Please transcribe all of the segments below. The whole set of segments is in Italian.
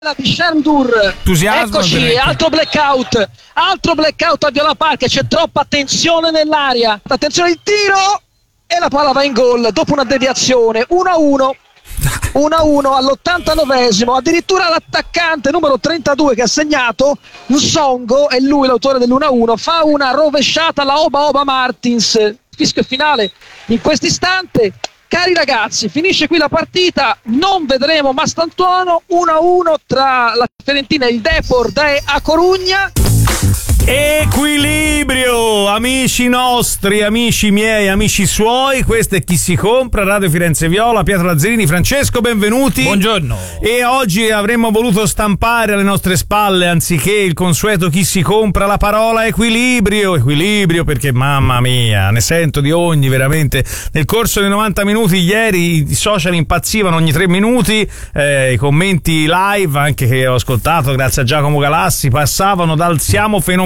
di Shendur. Eccoci, altro blackout a Viola Park, c'è troppa tensione nell'aria. Attenzione, il tiro e la palla va in gol dopo una deviazione. 1-1 all'89esimo, addirittura l'attaccante numero 32 che ha segnato, Nsongo, è lui l'autore dell'1-1, fa una rovesciata alla Oba Martins. Fischio finale in questo istante. Cari ragazzi, finisce qui la partita, non vedremo Mastantuono. 1-1 tra la Fiorentina e il Depor A Corugna. Equilibrio, amici nostri, amici miei, amici suoi, questo è Chi si compra, Radio Firenze Viola, Pietro Lazzarini, Francesco, benvenuti. Buongiorno. E oggi avremmo voluto stampare alle nostre spalle, anziché il consueto Chi si compra, la parola equilibrio, perché mamma mia, ne sento di ogni veramente. Nel corso dei 90 minuti ieri i social impazzivano ogni 3 minuti, i commenti live, anche che ho ascoltato grazie a Giacomo Galassi, passavano dal siamo fenomenali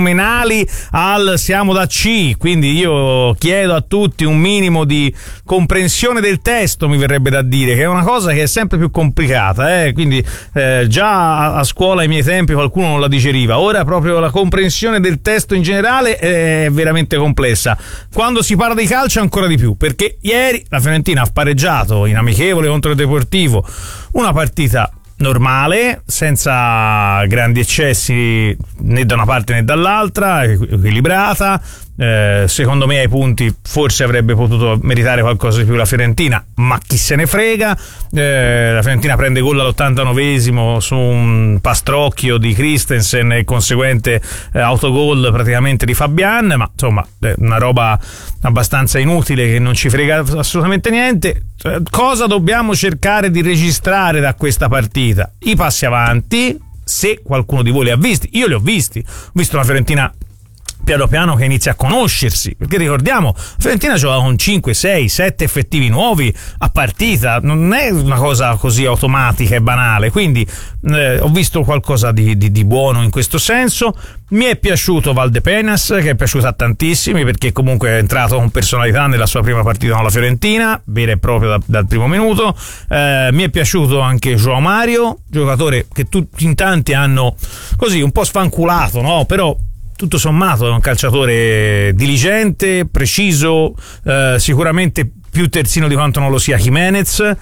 al siamo da C, quindi io chiedo a tutti un minimo di comprensione del testo, mi verrebbe da dire, che è una cosa che è sempre più complicata, quindi già a scuola ai miei tempi qualcuno non la digeriva, ora proprio la comprensione del testo in generale è veramente complessa. Quando si parla di calcio ancora di più, perché ieri la Fiorentina ha pareggiato in amichevole contro il Deportivo, una partita normale, senza grandi eccessi né da una parte né dall'altra, equilibrata. Secondo me ai punti forse avrebbe potuto meritare qualcosa di più la Fiorentina, ma chi se ne frega. La Fiorentina prende gol all'89esimo su un pastrocchio di Christensen e conseguente autogol praticamente di Fabian, ma insomma una roba abbastanza inutile che non ci frega assolutamente niente. Cosa dobbiamo cercare di registrare da questa partita? I passi avanti, se qualcuno di voi li ha visti. Io li ho visto la Fiorentina piano piano che inizia a conoscersi, perché ricordiamo, Fiorentina gioca con 5, 6, 7 effettivi nuovi a partita, non è una cosa così automatica e banale, quindi ho visto qualcosa di buono in questo senso. Mi è piaciuto Valdepenas, che è piaciuto a tantissimi, perché comunque è entrato con personalità nella sua prima partita con la Fiorentina, vera e propria dal primo minuto. Mi è piaciuto anche João Mario, giocatore che tutti in tanti hanno così un po' sfanculato, no? Però tutto sommato è un calciatore diligente, preciso, sicuramente più terzino di quanto non lo sia Jimenez,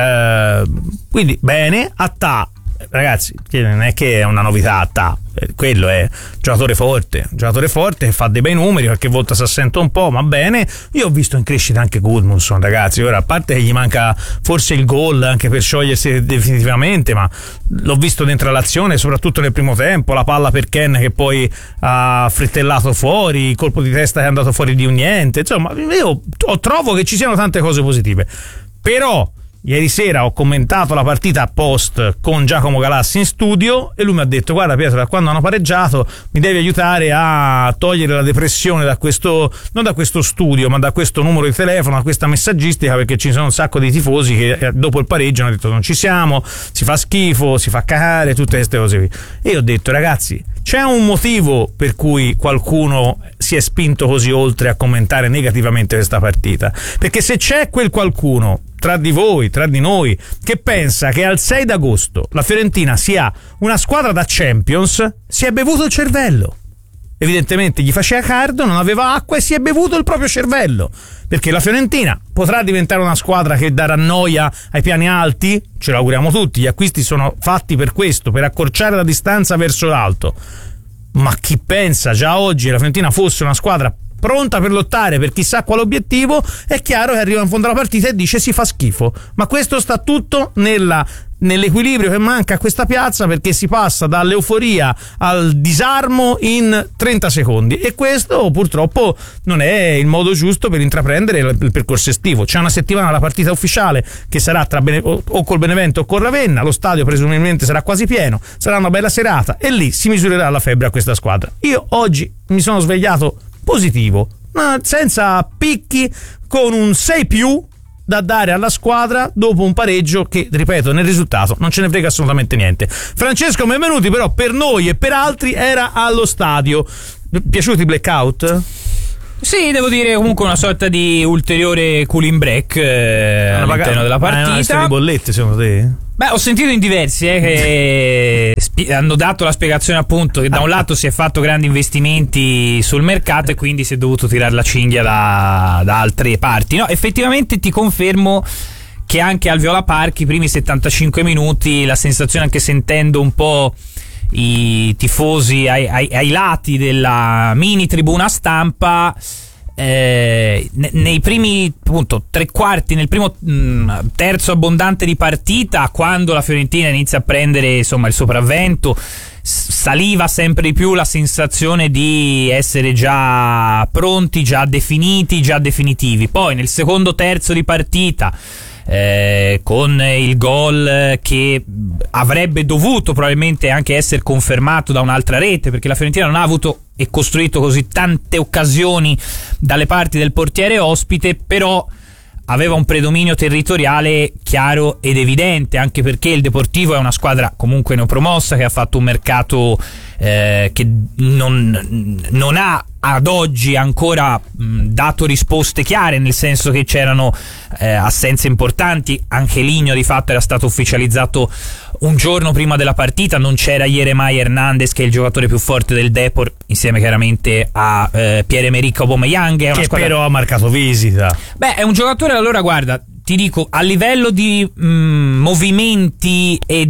quindi bene. Attà, ragazzi, non è che è una novità, Attà, quello è giocatore forte che fa dei bei numeri, qualche volta si assenta un po', ma bene. Io ho visto in crescita anche Gudmundsson, ragazzi, ora a parte che gli manca forse il gol anche per sciogliersi definitivamente, ma l'ho visto dentro l'azione, soprattutto nel primo tempo, la palla per Ken che poi ha frittellato fuori, il colpo di testa che è andato fuori di un niente, insomma io trovo che ci siano tante cose positive. Però ieri sera ho commentato la partita post con Giacomo Galassi in studio e lui mi ha detto: guarda Pietro, da quando hanno pareggiato mi devi aiutare a togliere la depressione da questo, non da questo studio, ma da questo numero di telefono, da questa messaggistica, perché ci sono un sacco di tifosi che dopo il pareggio hanno detto non ci siamo, si fa schifo, si fa cagare, tutte queste cose qui. E io ho detto: ragazzi, c'è un motivo per cui qualcuno si è spinto così oltre a commentare negativamente questa partita, perché se c'è quel qualcuno tra di voi, tra di noi, che pensa che al 6 d'agosto la Fiorentina sia una squadra da Champions, si è bevuto il cervello. Evidentemente gli faceva caldo, non aveva acqua e si è bevuto il proprio cervello, perché la Fiorentina potrà diventare una squadra che darà noia ai piani alti, ce lo auguriamo tutti, gli acquisti sono fatti per questo, per accorciare la distanza verso l'alto, ma chi pensa già oggi che la Fiorentina fosse una squadra pronta per lottare per chissà quale obiettivo, è chiaro che arriva in fondo alla partita e dice si fa schifo. Ma questo sta tutto nell'equilibrio che manca a questa piazza, perché si passa dall'euforia al disarmo in 30 secondi e questo purtroppo non è il modo giusto per intraprendere il percorso estivo. C'è una settimana la partita ufficiale che sarà o col Benevento o con Ravenna, lo stadio presumibilmente sarà quasi pieno, sarà una bella serata e lì si misurerà la febbre a questa squadra. Io oggi mi sono svegliato positivo, senza picchi, con un 6+ da dare alla squadra dopo un pareggio che, ripeto, nel risultato non ce ne frega assolutamente niente. Francesco, benvenuti, però per noi e per altri era allo stadio. Piaciuti i blackout? Sì, devo dire comunque una sorta di ulteriore cooling break all'interno della partita. Una di bollette secondo te? Beh, ho sentito in diversi che hanno dato la spiegazione appunto che da un lato si è fatto grandi investimenti sul mercato e quindi si è dovuto tirare la cinghia da altre parti. No, effettivamente ti confermo che anche al Viola Park i primi 75 minuti la sensazione, anche sentendo un po' i tifosi ai lati della mini tribuna stampa, nei primi appunto tre quarti, nel primo terzo abbondante di partita, quando la Fiorentina inizia a prendere insomma il sopravvento, saliva sempre di più la sensazione di essere già pronti, già definiti, già definitivi. Poi nel secondo terzo di partita, con il gol che avrebbe dovuto probabilmente anche essere confermato da un'altra rete, perché la Fiorentina non ha avuto e costruito così tante occasioni dalle parti del portiere ospite, però aveva un predominio territoriale chiaro ed evidente, anche perché il Deportivo è una squadra comunque neopromossa che ha fatto un mercato che non ha ad oggi ancora dato risposte chiare, nel senso che c'erano assenze importanti. Anche Ligno di fatto era stato ufficializzato un giorno prima della partita, non c'era Jeremiah Hernandez, che è il giocatore più forte del Depor, insieme chiaramente a Pierre-Emerick Aubameyang, che squadra... però ha marcato visita. Beh, è un giocatore, allora guarda, ti dico, a livello di movimenti e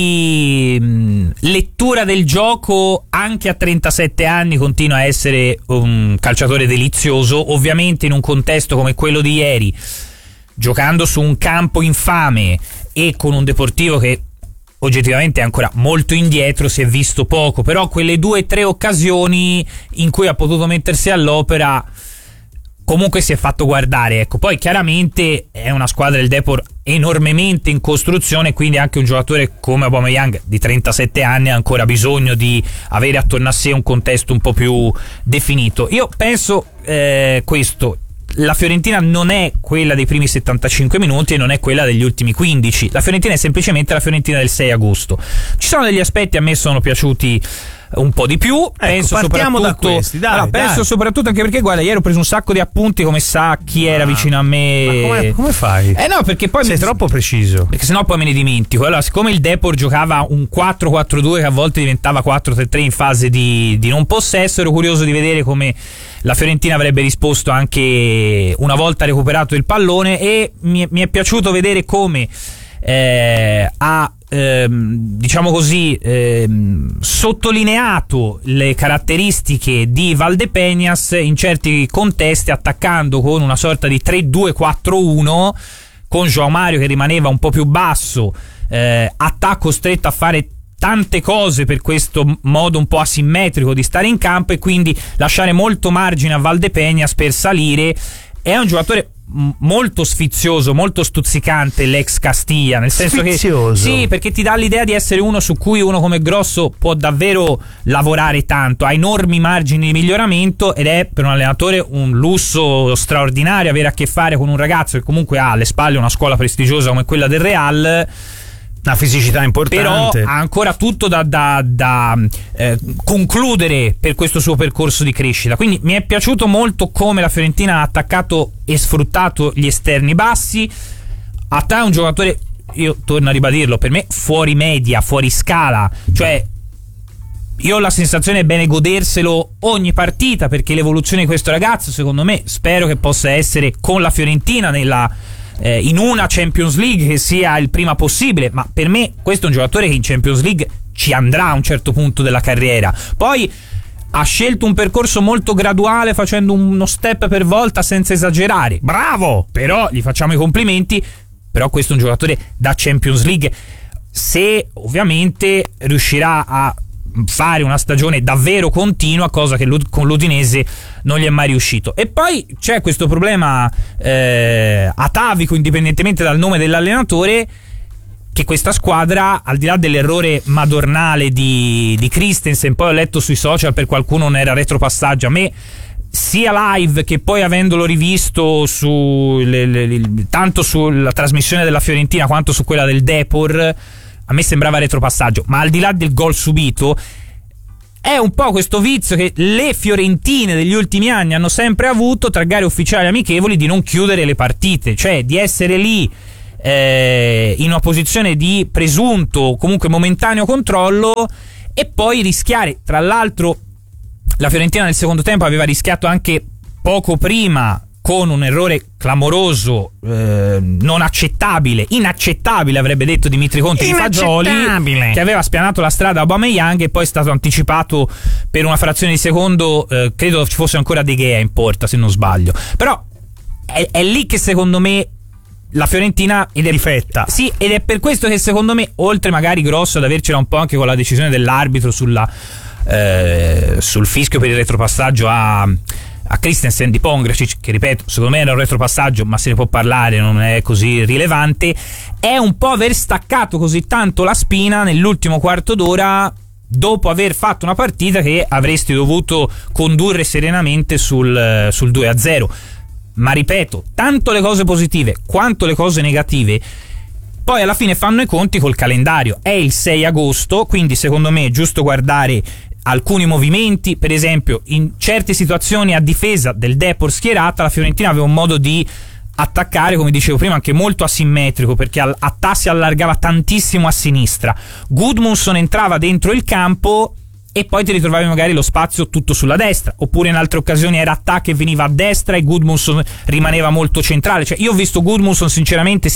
di lettura del gioco, anche a 37 anni continua a essere un calciatore delizioso. Ovviamente in un contesto come quello di ieri, giocando su un campo infame e con un Deportivo che oggettivamente è ancora molto indietro, si è visto poco, però quelle 2 o 3 occasioni in cui ha potuto mettersi all'opera comunque si è fatto guardare, ecco. Poi chiaramente è una squadra del Depor enormemente in costruzione, quindi anche un giocatore come Aubameyang di 37 anni ha ancora bisogno di avere attorno a sé un contesto un po' più definito. Io penso questo: la Fiorentina non è quella dei primi 75 minuti e non è quella degli ultimi 15. La Fiorentina è semplicemente la Fiorentina del 6 agosto. Ci sono degli aspetti, a me sono piaciuti un po' di più, penso, partiamo da questi, dai, penso soprattutto anche perché guarda, ieri ho preso un sacco di appunti, come sa chi era vicino a me. Ma come fai? No, perché poi sei troppo preciso, perché sennò poi me ne dimentico. Allora, siccome il Depor giocava un 4-4-2 che a volte diventava 4-3-3 in fase di non possesso, ero curioso di vedere come la Fiorentina avrebbe risposto anche una volta recuperato il pallone, e mi è piaciuto vedere come ha diciamo così sottolineato le caratteristiche di Valdepeñas in certi contesti, attaccando con una sorta di 3-2-4-1 con João Mario che rimaneva un po' più basso, attacco costretto a fare tante cose per questo modo un po' asimmetrico di stare in campo, e quindi lasciare molto margine a Valdepeñas per salire. È un giocatore molto sfizioso, molto stuzzicante, l'ex Castiglia, nel senso sfizioso. Che sì, perché ti dà l'idea di essere uno su cui uno come Grosso può davvero lavorare tanto, ha enormi margini di miglioramento, ed è per un allenatore un lusso straordinario avere a che fare con un ragazzo che comunque ha alle spalle una scuola prestigiosa come quella del Real, una fisicità importante, però ha ancora tutto da concludere per questo suo percorso di crescita. Quindi mi è piaciuto molto come la Fiorentina ha attaccato e sfruttato gli esterni bassi. Attà è un giocatore, io torno a ribadirlo, per me fuori media, fuori scala, cioè io ho la sensazione è bene goderselo ogni partita, perché l'evoluzione di questo ragazzo, secondo me, spero che possa essere con la Fiorentina in una Champions League che sia il prima possibile, ma per me questo è un giocatore che in Champions League ci andrà a un certo punto della carriera. Poi ha scelto un percorso molto graduale, facendo uno step per volta senza esagerare, bravo, però gli facciamo i complimenti. Però questo è un giocatore da Champions League, se ovviamente riuscirà a fare una stagione davvero continua, cosa che con l'Udinese non gli è mai riuscito. E poi c'è questo problema atavico, indipendentemente dal nome dell'allenatore, che questa squadra, al di là dell'errore madornale di Christensen, poi ho letto sui social per qualcuno non era retropassaggio, a me sia live che poi avendolo rivisto tanto sulla trasmissione della Fiorentina quanto su quella del Depor, a me sembrava retropassaggio. Ma al di là del gol subito, è un po' questo vizio che le fiorentine degli ultimi anni hanno sempre avuto tra gare ufficiali e amichevoli, di non chiudere le partite, cioè di essere lì in una posizione di presunto, comunque momentaneo controllo, e poi rischiare. Tra l'altro la Fiorentina nel secondo tempo aveva rischiato anche poco prima con un errore clamoroso, non accettabile, inaccettabile avrebbe detto Dimitri Conte di Fagioli, che aveva spianato la strada a Aubameyang e poi è stato anticipato per una frazione di secondo, credo ci fosse ancora De Gea in porta se non sbaglio, però è lì che secondo me la Fiorentina difetta. Sì, ed è per questo che secondo me, oltre magari grosso ad avercela un po' anche con la decisione dell'arbitro sul fischio per il retropassaggio a Christensen di Pongracic, che ripeto secondo me era un retropassaggio ma se ne può parlare, non è così rilevante, è un po' aver staccato così tanto la spina nell'ultimo quarto d'ora dopo aver fatto una partita che avresti dovuto condurre serenamente sul 2-0. Ma ripeto, tanto le cose positive quanto le cose negative poi alla fine fanno i conti col calendario. È il 6 agosto, quindi secondo me è giusto guardare alcuni movimenti. Per esempio, in certe situazioni a difesa del Depor schierata, la Fiorentina aveva un modo di attaccare, come dicevo prima, anche molto asimmetrico, perché Attà si allargava tantissimo a sinistra, Gudmundsson entrava dentro il campo e poi ti ritrovavi magari lo spazio tutto sulla destra, oppure in altre occasioni era Attà che veniva a destra e Gudmundsson rimaneva molto centrale. Cioè io ho visto Gudmundsson sinceramente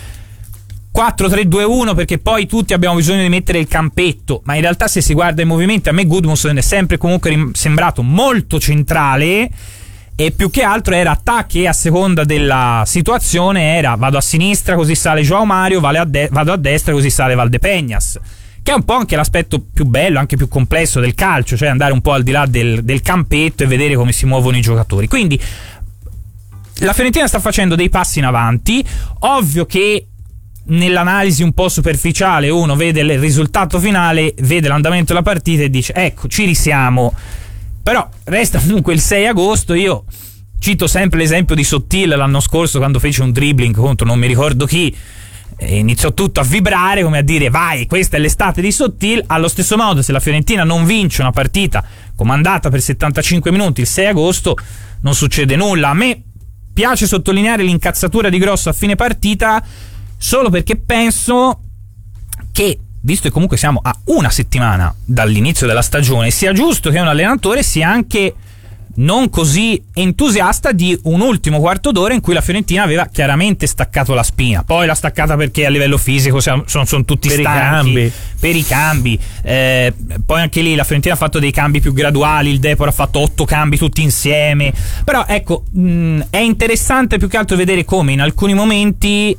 4-3-2-1 perché poi tutti abbiamo bisogno di mettere il campetto, ma in realtà se si guarda i movimenti a me Gudmundsson è sempre comunque sembrato molto centrale, e più che altro era Attà che a seconda della situazione era vado a sinistra così sale Joao Mario, vado a destra così sale Valdepeñas, che è un po' anche l'aspetto più bello, anche più complesso del calcio, cioè andare un po' al di là del campetto e vedere come si muovono i giocatori. Quindi la Fiorentina sta facendo dei passi in avanti. Ovvio che nell'analisi un po' superficiale uno vede il risultato finale, vede l'andamento della partita e dice ecco, ci risiamo, però resta comunque il 6 agosto. Io cito sempre l'esempio di Sottil l'anno scorso quando fece un dribbling contro non mi ricordo chi e iniziò tutto a vibrare come a dire vai, questa è l'estate di Sottil. Allo stesso modo, se la Fiorentina non vince una partita comandata per 75 minuti il 6 agosto non succede nulla. A me piace sottolineare l'incazzatura di Grosso a fine partita solo perché penso che, visto che comunque siamo a una settimana dall'inizio della stagione, sia giusto che un allenatore sia anche non così entusiasta di un ultimo quarto d'ora in cui la Fiorentina aveva chiaramente staccato la spina. Poi l'ha staccata perché a livello fisico sono tutti per stanchi per i cambi. Poi anche lì la Fiorentina ha fatto dei cambi più graduali, il Depor ha fatto 8 cambi tutti insieme. Però ecco, è interessante più che altro vedere come in alcuni momenti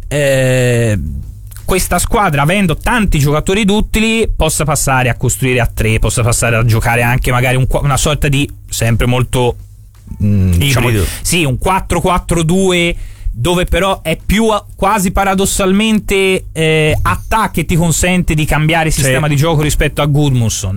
questa squadra, avendo tanti giocatori duttili, possa passare a costruire a 3, possa passare a giocare anche magari una sorta di, sempre molto diciamo, sì, un 4-4-2, dove però è più quasi paradossalmente Attà che ti consente di cambiare sistema di gioco rispetto a Gudmundsson.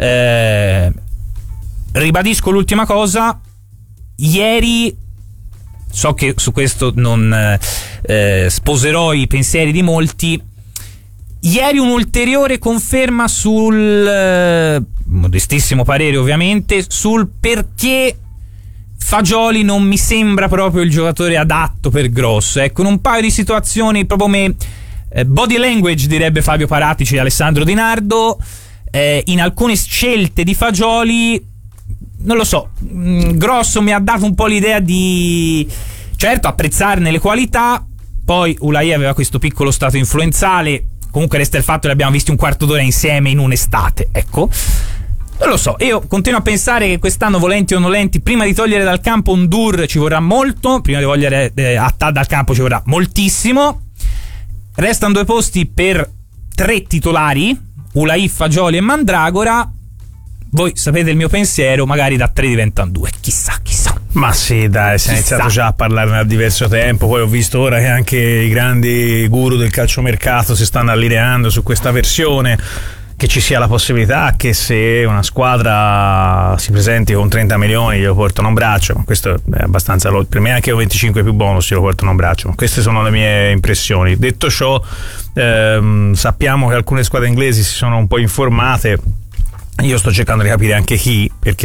Ribadisco l'ultima cosa, ieri so che su questo non sposerò i pensieri di molti. Ieri un'ulteriore conferma sul modestissimo parere ovviamente sul perché Fagioli non mi sembra proprio il giocatore adatto per Grosso. Ecco, in un paio di situazioni proprio come body language direbbe Fabio Paratici e Alessandro Di Nardo, in alcune scelte di Fagioli non lo so, Grosso mi ha dato un po' l'idea di, certo, apprezzarne le qualità, poi Ulai aveva questo piccolo stato influenzale, comunque resta il fatto che li abbiamo visti un quarto d'ora insieme in un'estate, ecco. Non lo so, io continuo a pensare che quest'anno, volenti o nolenti, prima di togliere dal campo un Dur ci vorrà molto, prima di togliere Attà dal campo ci vorrà moltissimo. Restano 2 posti per 3 titolari, Ulai, Fagioli e Mandragora. Voi sapete il mio pensiero, magari da 3 diventano 2, chissà. Ma sì, dai, si è iniziato già a parlarne da diverso tempo. Poi ho visto ora che anche i grandi guru del calciomercato si stanno allineando su questa versione, che ci sia la possibilità che se una squadra si presenti con 30 milioni glielo portano un braccio. Questo è abbastanza logico. Per me anche con 25 più bonus glielo portano un braccio. Queste sono le mie impressioni. Detto ciò, sappiamo che alcune squadre inglesi si sono un po' informate. Io sto cercando di capire anche chi, perché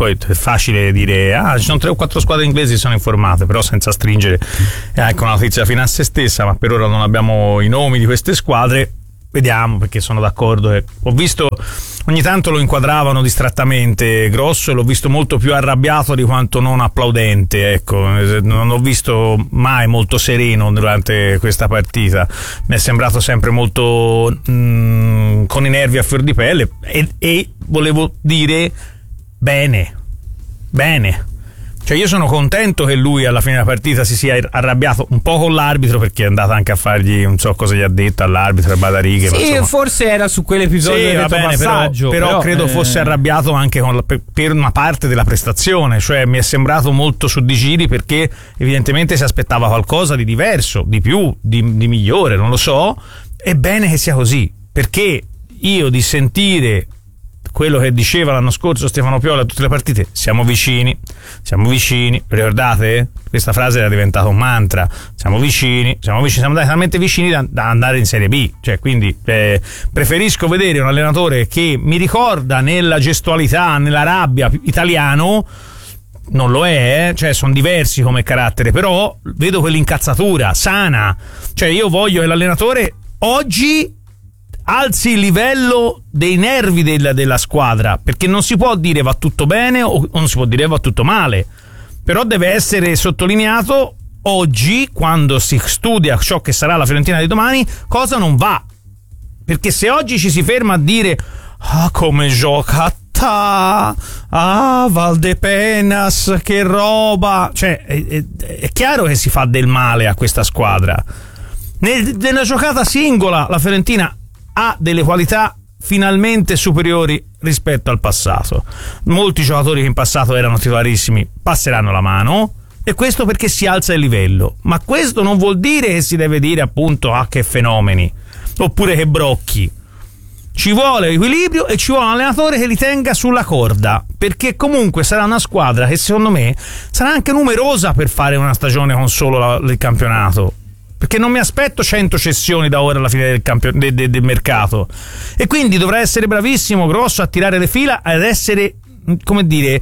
poi è facile dire ci sono 3 o 4 squadre inglesi che sono informate, però senza stringere una notizia fino a se stessa, ma per ora non abbiamo i nomi di queste squadre. Vediamo, perché sono d'accordo. Ho visto, ogni tanto lo inquadravano distrattamente Grosso e l'ho visto molto più arrabbiato di quanto non applaudente, ecco. Non l'ho visto mai molto sereno durante questa partita, mi è sembrato sempre molto con i nervi a fior di pelle e volevo dire bene. Cioè io sono contento che lui alla fine della partita si sia arrabbiato un po' con l'arbitro, perché è andato anche a fargli, non so cosa gli ha detto all'arbitro a Badarighe. Sì, forse era su quell'episodio del passaggio. Però credo fosse arrabbiato anche per una parte della prestazione, cioè mi è sembrato molto su di giri, perché evidentemente si aspettava qualcosa di diverso, di più, di migliore, non lo so. È bene che sia così, perché io di sentire quello che diceva l'anno scorso Stefano Pioli a tutte le partite, siamo vicini, ricordate? Questa frase era diventata un mantra, siamo andati talmente vicini da andare in Serie B, cioè quindi preferisco vedere un allenatore che mi ricorda nella gestualità, nella rabbia italiano. Non lo è, cioè sono diversi come carattere, però vedo quell'incazzatura sana, cioè io voglio che l'allenatore oggi alzi il livello dei nervi della squadra, perché non si può dire va tutto bene o non si può dire va tutto male, però deve essere sottolineato oggi, quando si studia ciò che sarà la Fiorentina di domani, cosa non va, perché se oggi ci si ferma a dire come gioca Valdepenas, che roba, cioè è chiaro che si fa del male a questa squadra. Nella giocata singola la Fiorentina ha delle qualità finalmente superiori rispetto al passato. Molti giocatori che in passato erano titolarissimi passeranno la mano, e questo perché si alza il livello, ma questo non vuol dire che si deve dire appunto che fenomeni oppure che brocchi. Ci vuole equilibrio e ci vuole un allenatore che li tenga sulla corda, perché comunque sarà una squadra che secondo me sarà anche numerosa per fare una stagione con solo il campionato, perché non mi aspetto 100 cessioni da ora alla fine del mercato, e quindi dovrà essere bravissimo Grosso a tirare le fila, ad essere, come dire,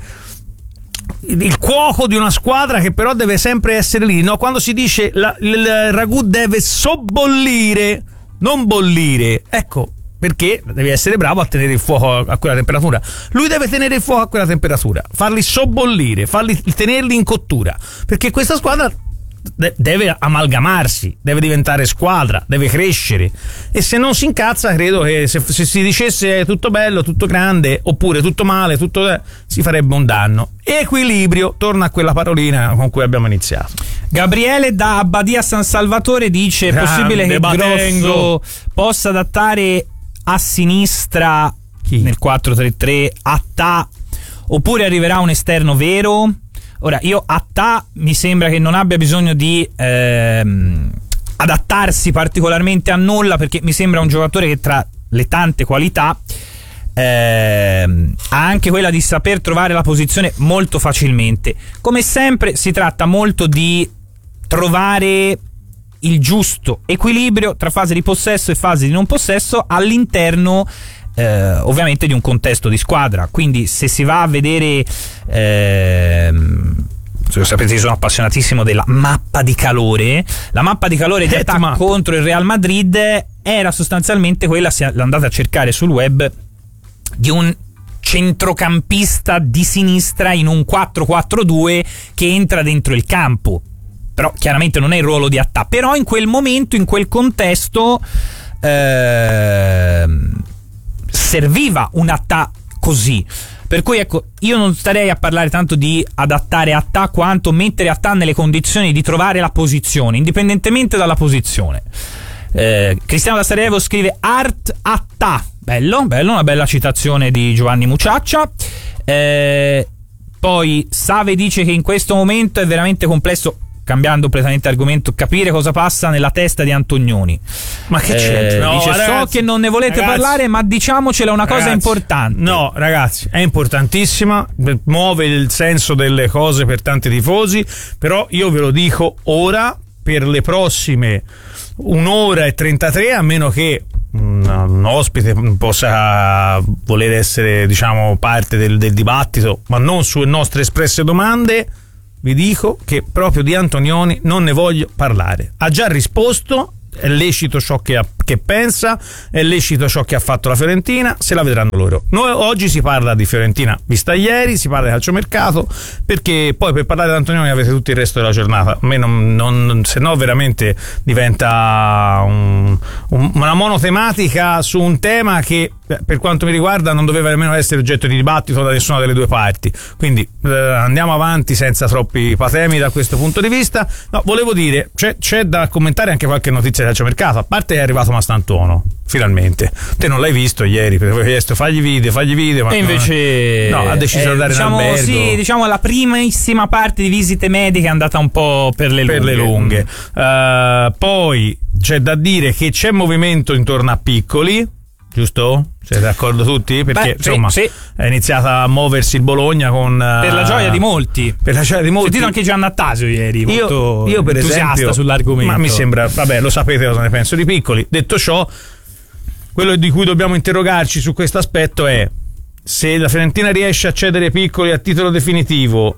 il cuoco di una squadra che però deve sempre essere lì, no? Quando si dice il ragù deve sobbollire, non bollire, ecco, perché devi essere bravo a tenere il fuoco a quella temperatura. Lui deve tenere il fuoco a quella temperatura, farli sobbollire, tenerli in cottura, perché questa squadra deve amalgamarsi, deve diventare squadra, deve crescere, e se non si incazza credo che se si dicesse tutto bello, tutto grande, oppure tutto male, si farebbe un danno. Equilibrio, torna a quella parolina con cui abbiamo iniziato. Gabriele da Abbadia San Salvatore dice: è possibile che Grosso possa adattare a sinistra nel 4-3-3 Attà, oppure arriverà un esterno vero? Ora, io Attà mi sembra che non abbia bisogno di adattarsi particolarmente a nulla, perché mi sembra un giocatore che tra le tante qualità ha anche quella di saper trovare la posizione molto facilmente. Come sempre si tratta molto di trovare il giusto equilibrio tra fase di possesso e fase di non possesso all'interno ovviamente di un contesto di squadra. Quindi se si va a vedere sapete, io sono appassionatissimo della mappa di calore. La mappa di calore di Attà contro il Real Madrid era sostanzialmente quella, se andate a cercare sul web, di un centrocampista di sinistra in un 4-4-2 che entra dentro il campo. Però chiaramente non è il ruolo di Attà, però in quel momento, in quel contesto serviva un Attà così. Per cui ecco, io non starei a parlare tanto di adattare Attà quanto mettere Attà nelle condizioni di trovare la posizione, indipendentemente dalla posizione. Cristiano da Sarajevo scrive Art Attà, bello, una bella citazione di Giovanni Muciaccia. Poi Save dice che in questo momento è veramente complesso, cambiando completamente argomento, capire cosa passa nella testa di Antonioni. Ma che c'entra? No, dice, ragazzi, so che non ne volete parlare, ma diciamocela, una cosa importante. No, ragazzi, è importantissima, muove il senso delle cose per tanti tifosi, però io ve lo dico ora, per le prossime 1 ora e 33, a meno che un ospite possa voler essere, diciamo, parte del dibattito, ma non sulle nostre espresse domande, vi dico che proprio di Antonioni non ne voglio parlare. Ha già risposto, è lecito ciò che pensa, è lecito ciò che ha fatto la Fiorentina, se la vedranno loro. Noi oggi si parla di Fiorentina vista ieri, si parla di calciomercato, perché poi per parlare di Antonioni avete tutto il resto della giornata. A me se no veramente diventa una monotematica su un tema che per quanto mi riguarda non doveva nemmeno essere oggetto di dibattito da nessuna delle due parti, quindi andiamo avanti senza troppi patemi da questo punto di vista. No, volevo dire, c'è da commentare anche qualche notizia del calciomercato, a parte è arrivato Mastantuono finalmente. Te non l'hai visto ieri perché avevo chiesto fagli video, ma e invece no, ha deciso di andare in albergo. Sì, diciamo la primissima parte di visite mediche è andata un po' per le lunghe. Poi c'è da dire che c'è movimento intorno a Piccoli, giusto? Siete d'accordo tutti? Perché insomma sì. È iniziata a muoversi il Bologna con per la gioia di molti. Sentito anche Gian Nattasio ieri, molto io per entusiasta esempio, sull'argomento. Ma mi sembra, vabbè, lo sapete cosa ne penso di Piccoli. Detto ciò, quello di cui dobbiamo interrogarci su questo aspetto è se la Fiorentina riesce a cedere Piccoli a titolo definitivo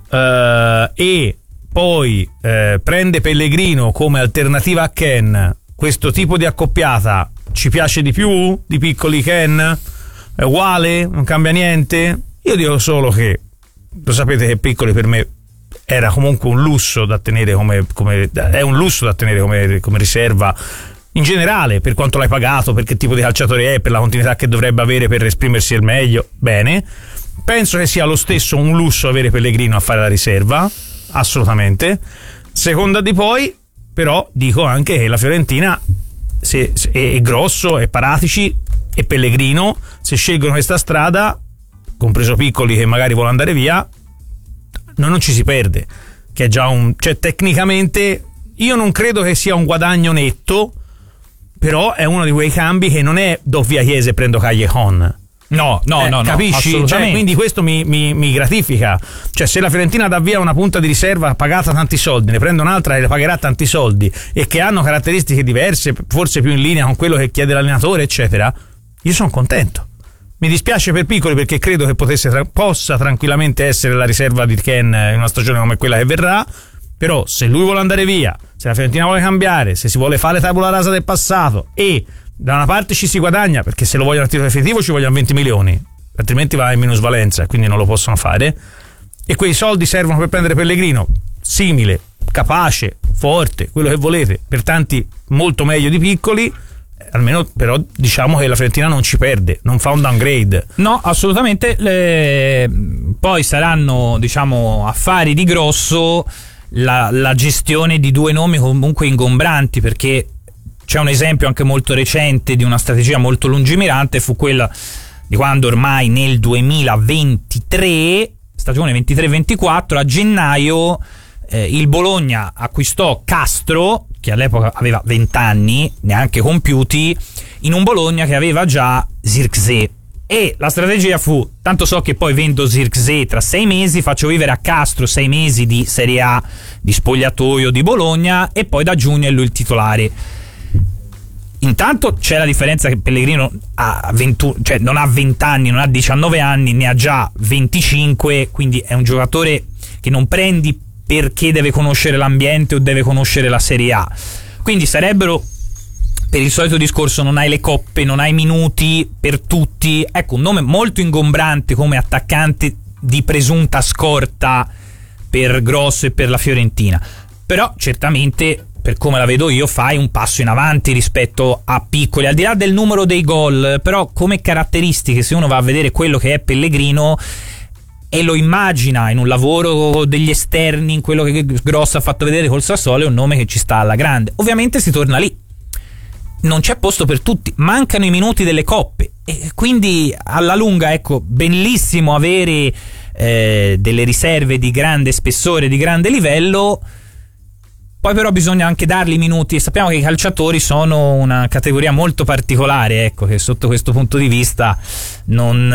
e poi prende Pellegrino come alternativa a Ken. Questo tipo di accoppiata ci piace di più di Piccoli Ken? È uguale? Non cambia niente? Io dico solo che lo sapete che Piccoli per me era comunque un lusso da tenere è un lusso da tenere come riserva in generale, per quanto l'hai pagato, per che tipo di calciatore è, per la continuità che dovrebbe avere per esprimersi al meglio. Bene, penso che sia lo stesso un lusso avere Pellegrino a fare la riserva, assolutamente. Seconda di poi, però dico anche che la Fiorentina se è Grosso e Paratici e Pellegrino, se scelgono questa strada, compreso Piccoli che magari vuole andare via, non ci si perde, che è già cioè tecnicamente io non credo che sia un guadagno netto, però è uno di quei cambi che non è do via Chiesa e prendo Callejon. No, capisci? Cioè, quindi questo mi gratifica. Cioè, se la Fiorentina dà via una punta di riserva pagata tanti soldi, ne prende un'altra e le pagherà tanti soldi, e che hanno caratteristiche diverse, forse più in linea con quello che chiede l'allenatore, eccetera, io sono contento. Mi dispiace per Piccoli perché credo che possa tranquillamente essere la riserva di Ken in una stagione come quella che verrà. Però se lui vuole andare via, se la Fiorentina vuole cambiare, se si vuole fare tabula rasa del passato, e da una parte ci si guadagna, perché se lo vogliono a titolo definitivo ci vogliono 20 milioni, altrimenti va in minusvalenza, quindi non lo possono fare, e quei soldi servono per prendere Pellegrino simile, capace, forte, quello che volete, per tanti molto meglio di Piccoli, almeno però diciamo che la Fiorentina non ci perde, non fa un downgrade. No, assolutamente. Poi saranno, diciamo, affari di Grosso la gestione di due nomi comunque ingombranti, perché c'è un esempio anche molto recente di una strategia molto lungimirante, fu quella di quando ormai nel 2023, stagione 23-24, a gennaio il Bologna acquistò Castro, che all'epoca aveva 20 anni, neanche compiuti, in un Bologna che aveva già Zirkzee. E la strategia fu: tanto so che poi vendo Zirkzee tra 6 mesi, faccio vivere a Castro 6 mesi di Serie A, di spogliatoio di Bologna, e poi da giugno è lui il titolare. Intanto c'è la differenza che Pellegrino ha 21, cioè non ha 20 anni, non ha 19 anni, ne ha già 25, quindi è un giocatore che non prendi perché deve conoscere l'ambiente o deve conoscere la Serie A. Quindi sarebbero, per il solito discorso, non hai le coppe, non hai minuti per tutti. Ecco, un nome molto ingombrante come attaccante di presunta scorta per Grosso e per la Fiorentina. Però certamente, per come la vedo io, fai un passo in avanti rispetto a Piccoli, al di là del numero dei gol. Però come caratteristiche, se uno va a vedere quello che è Pellegrino e lo immagina in un lavoro degli esterni, in quello che Grosso ha fatto vedere col Sassuolo, è un nome che ci sta alla grande. Ovviamente si torna lì, non c'è posto per tutti, mancano i minuti delle coppe, e quindi alla lunga, ecco, bellissimo avere delle riserve di grande spessore, di grande livello. Poi però bisogna anche dargli minuti, e sappiamo che i calciatori sono una categoria molto particolare, ecco, che sotto questo punto di vista non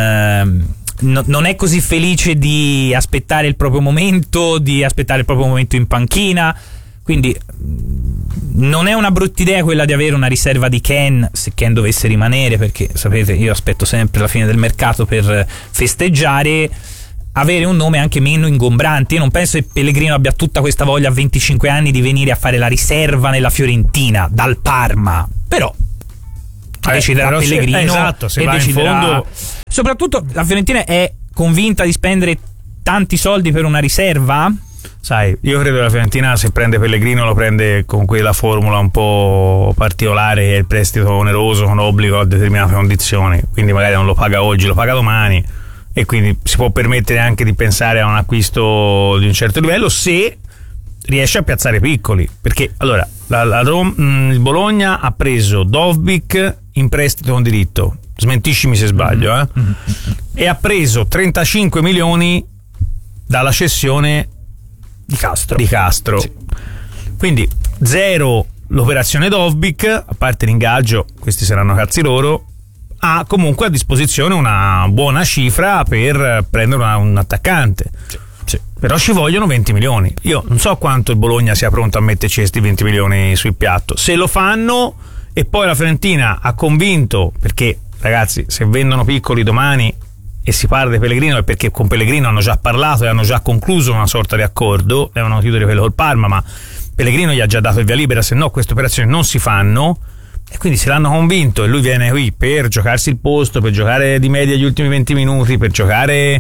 è così felice di aspettare il proprio momento in panchina. quindi non è una brutta idea quella di avere una riserva di Ken, se Ken dovesse rimanere, perché sapete io aspetto sempre la fine del mercato per festeggiare, avere un nome anche meno ingombrante. Io non penso che Pellegrino abbia tutta questa voglia a 25 anni di venire a fare la riserva nella Fiorentina dal Parma, però deciderà però Pellegrino, esatto, se e va deciderà in fondo. Soprattutto la Fiorentina è convinta di spendere tanti soldi per una riserva. Sai, io credo che la Fiorentina, se prende Pellegrino, lo prende con quella formula un po' particolare, che è il prestito oneroso con obbligo a determinate condizioni, quindi magari non lo paga oggi, lo paga domani, e quindi si può permettere anche di pensare a un acquisto di un certo livello se riesce a piazzare piccoli, perché allora il Bologna ha preso Dovbyk in prestito con diritto, smentiscimi se sbaglio, e ha preso 35 milioni dalla cessione di Castro. Sì. Quindi 0 l'operazione Dovbyk, a parte l'ingaggio, questi saranno cazzi loro, ha comunque a disposizione una buona cifra per prendere un attaccante. Sì. Però ci vogliono 20 milioni. Io non so quanto il Bologna sia pronto a metterci questi 20 milioni sul piatto. Se lo fanno e poi la Fiorentina ha convinto, perché ragazzi, se vendono piccoli domani e si parla di Pellegrino è perché con Pellegrino hanno già parlato e hanno già concluso una sorta di accordo, devono chiudere quello col Parma, ma Pellegrino gli ha già dato il via libera, se no queste operazioni non si fanno, e quindi se l'hanno convinto e lui viene qui per giocarsi il posto, per giocare di media gli ultimi 20 minuti, per giocare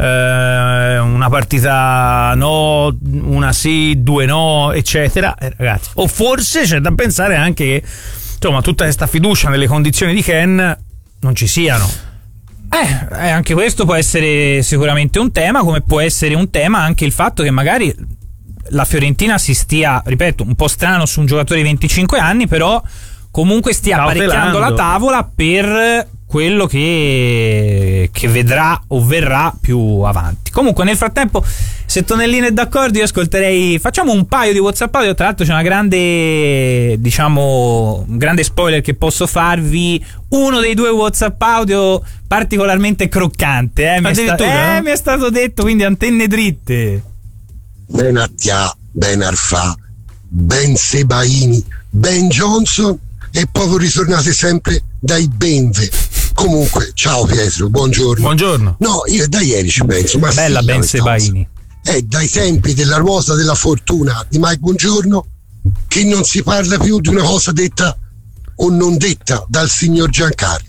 una partita no, una sì, 2 no, eccetera, ragazzi, o forse c'è da pensare anche che insomma tutta questa fiducia nelle condizioni di Ken non ci siano. Anche questo può essere sicuramente un tema, come può essere un tema anche il fatto che magari la Fiorentina si stia, ripeto, un po' strano su un giocatore di 25 anni, però comunque stia apparecchiando la tavola per quello che vedrà o verrà più avanti. Comunque nel frattempo, se Tonellino è d'accordo, io ascolterei, facciamo un paio di WhatsApp audio. Tra l'altro c'è una grande, diciamo, un grande spoiler che posso farvi. Uno dei 2 WhatsApp audio particolarmente croccante, mi è stato detto, quindi antenne dritte. Ben Attia, Ben Arfa, Ben Sebaini, Ben Johnson, e poi ritornate sempre dai Benve. Comunque, ciao Pietro, buongiorno. Buongiorno. No, io da ieri ci penso, ma bella Ben Sebaini. È dai tempi della ruota della fortuna di Mike Buongiorno che non si parla più di una cosa detta o non detta dal signor Giancarlo.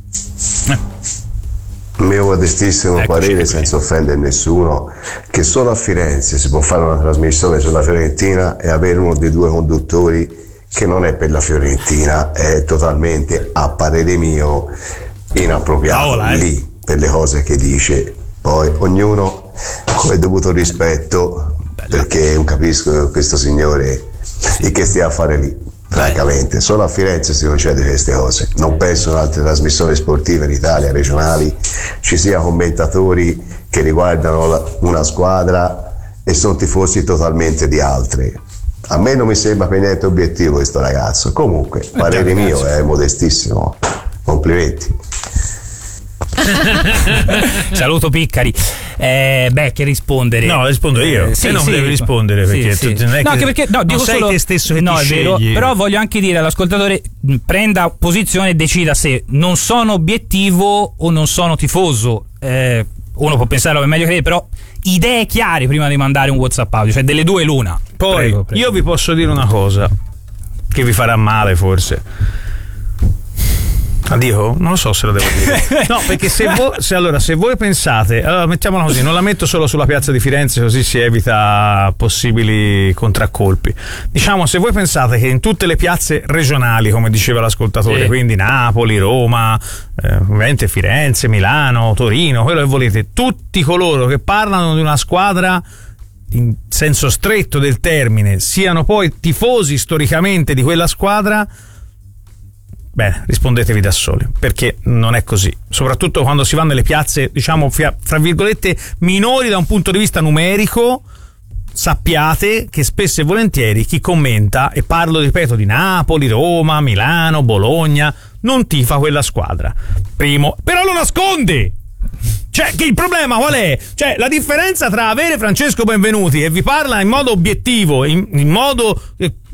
Il mio modestissimo parere, senza offendere nessuno, che solo a Firenze si può fare una trasmissione sulla Fiorentina e avere uno dei 2 conduttori che non è per la Fiorentina, è totalmente, a parere mio, inappropriato lì per le cose che dice. Poi ognuno con il dovuto rispetto, perché non capisco questo signore e che stia a fare lì. Francamente, solo a Firenze si concede queste cose. Non penso in altre trasmissioni sportive in Italia, regionali, ci sia commentatori che riguardano una squadra e sono tifosi totalmente di altre. A me non mi sembra per niente obiettivo questo ragazzo. Comunque, parere mio è modestissimo. Complimenti. Saluto Piccari. Che rispondere? No, rispondo io. Non devi rispondere perché tu non è che dico sei solo te stesso che no, ti è vero, scegli. però voglio anche dire all'ascoltatore, prenda posizione e decida se non sono obiettivo o non sono tifoso. Uno può pensarlo, è meglio che, però idee chiare prima di mandare un WhatsApp audio, cioè delle 2 l'una. Poi prego. Io vi posso dire una cosa che vi farà male forse. Dico? Non lo so se lo devo dire. No, perché se voi pensate, allora mettiamola così, non la metto solo sulla piazza di Firenze, così si evita possibili contraccolpi. Diciamo, se voi pensate che in tutte le piazze regionali, come diceva l'ascoltatore, quindi Napoli, Roma, ovviamente Firenze, Milano, Torino, quello che volete, tutti coloro che parlano di una squadra in senso stretto del termine siano poi tifosi storicamente di quella squadra, bene, rispondetevi da soli, perché non è così, soprattutto quando si va nelle piazze, diciamo, fra virgolette minori da un punto di vista numerico. Sappiate che spesso e volentieri chi commenta, e parlo, ripeto, di Napoli, Roma, Milano, Bologna, non tifa quella squadra. Primo, però lo nasconde, Cioè, che il problema qual è? Cioè, la differenza tra avere Francesco Benvenuti che vi parla in modo obiettivo, in modo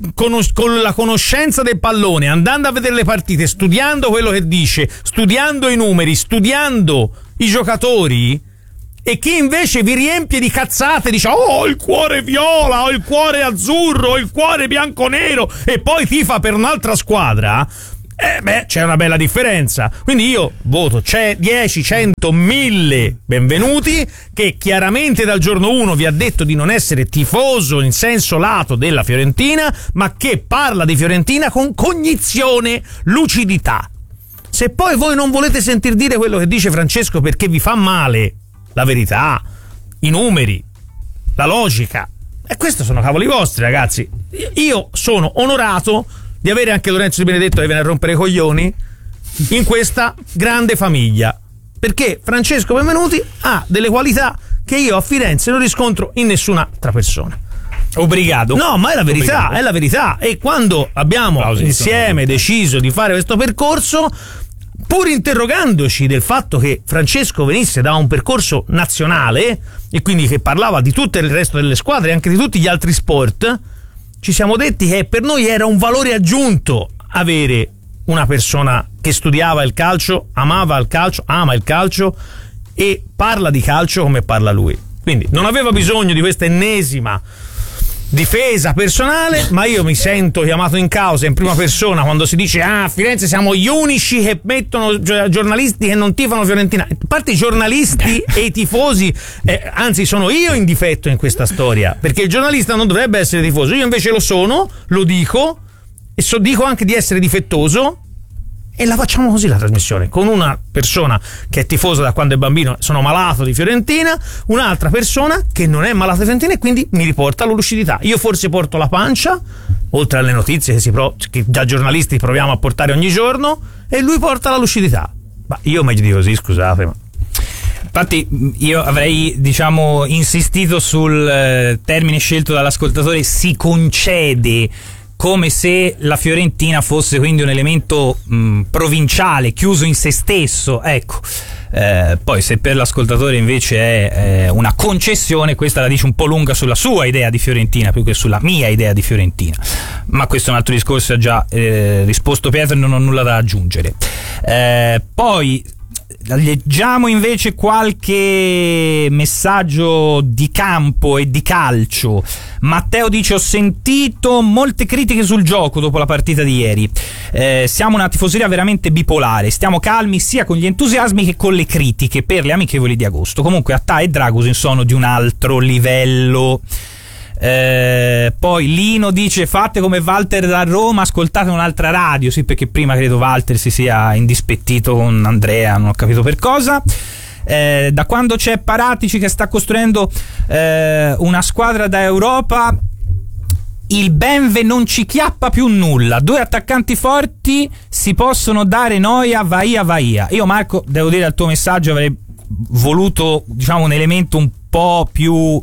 con la conoscenza del pallone, andando a vedere le partite, studiando quello che dice, studiando i numeri, studiando i giocatori, e chi invece vi riempie di cazzate, dice il cuore viola, ho il cuore azzurro, ho il cuore bianco-nero, e poi tifa per un'altra squadra. C'è una bella differenza. Quindi io voto 10, 100, 1000 Benvenuti, che chiaramente dal giorno 1 vi ha detto di non essere tifoso in senso lato della Fiorentina, ma che parla di Fiorentina con cognizione, lucidità. Se poi voi non volete sentir dire quello che dice Francesco perché vi fa male la verità, i numeri, la logica, e questo sono cavoli vostri, ragazzi. Io sono onorato di avere anche Lorenzo Di Benedetto che viene a rompere i coglioni in questa grande famiglia, perché Francesco Benvenuti ha delle qualità che io a Firenze non riscontro in nessun'altra persona. Obrigado. No, ma è la verità, è la verità. E quando abbiamo insieme deciso di fare questo percorso, pur interrogandoci del fatto che Francesco venisse da un percorso nazionale e quindi che parlava di tutto il resto delle squadre e anche di tutti gli altri sport, ci siamo detti che per noi era un valore aggiunto avere una persona che studiava il calcio, amava il calcio, ama il calcio e parla di calcio come parla lui. Quindi non aveva bisogno di questa ennesima difesa personale, ma io mi sento chiamato in causa in prima persona quando si dice a Firenze siamo gli unici che mettono giornalisti che non tifano Fiorentina. A parte i giornalisti e i tifosi, anzi sono io in difetto in questa storia, perché il giornalista non dovrebbe essere tifoso, io invece lo sono, lo dico e dico anche di essere difettoso. E la facciamo così la trasmissione, con una persona che è tifosa da quando è bambino, sono malato di Fiorentina, un'altra persona che non è malato di Fiorentina e quindi mi riporta alla lucidità. Io forse porto la pancia, oltre alle notizie che da giornalisti proviamo a portare ogni giorno, e lui porta la lucidità. Ma io meglio di così, scusate, ma... Infatti io avrei, insistito sul termine scelto dall'ascoltatore "si concede", come se la Fiorentina fosse quindi un elemento provinciale, chiuso in se stesso, ecco. Poi se per l'ascoltatore invece è una concessione, questa la dice un po' lunga sulla sua idea di Fiorentina più che sulla mia idea di Fiorentina, ma questo è un altro discorso, ha già risposto Pietro e non ho nulla da aggiungere. Poi leggiamo invece qualche messaggio di campo e di calcio. Matteo dice: ho sentito molte critiche sul gioco dopo la partita di ieri, siamo una tifoseria veramente bipolare, stiamo calmi sia con gli entusiasmi che con le critiche per le amichevoli di agosto. Comunque Attà e Dragusin sono di un altro livello. Poi Lino dice: fate come Walter da Roma, ascoltate un'altra radio. Sì, perché prima credo Walter si sia indispettito con Andrea, non ho capito per cosa. Da quando c'è Paratici che sta costruendo una squadra da Europa, il Benve non ci chiappa più nulla. 2 attaccanti forti si possono dare noia, vaia. Io, Marco, devo dire al tuo messaggio avrei voluto un elemento un po' più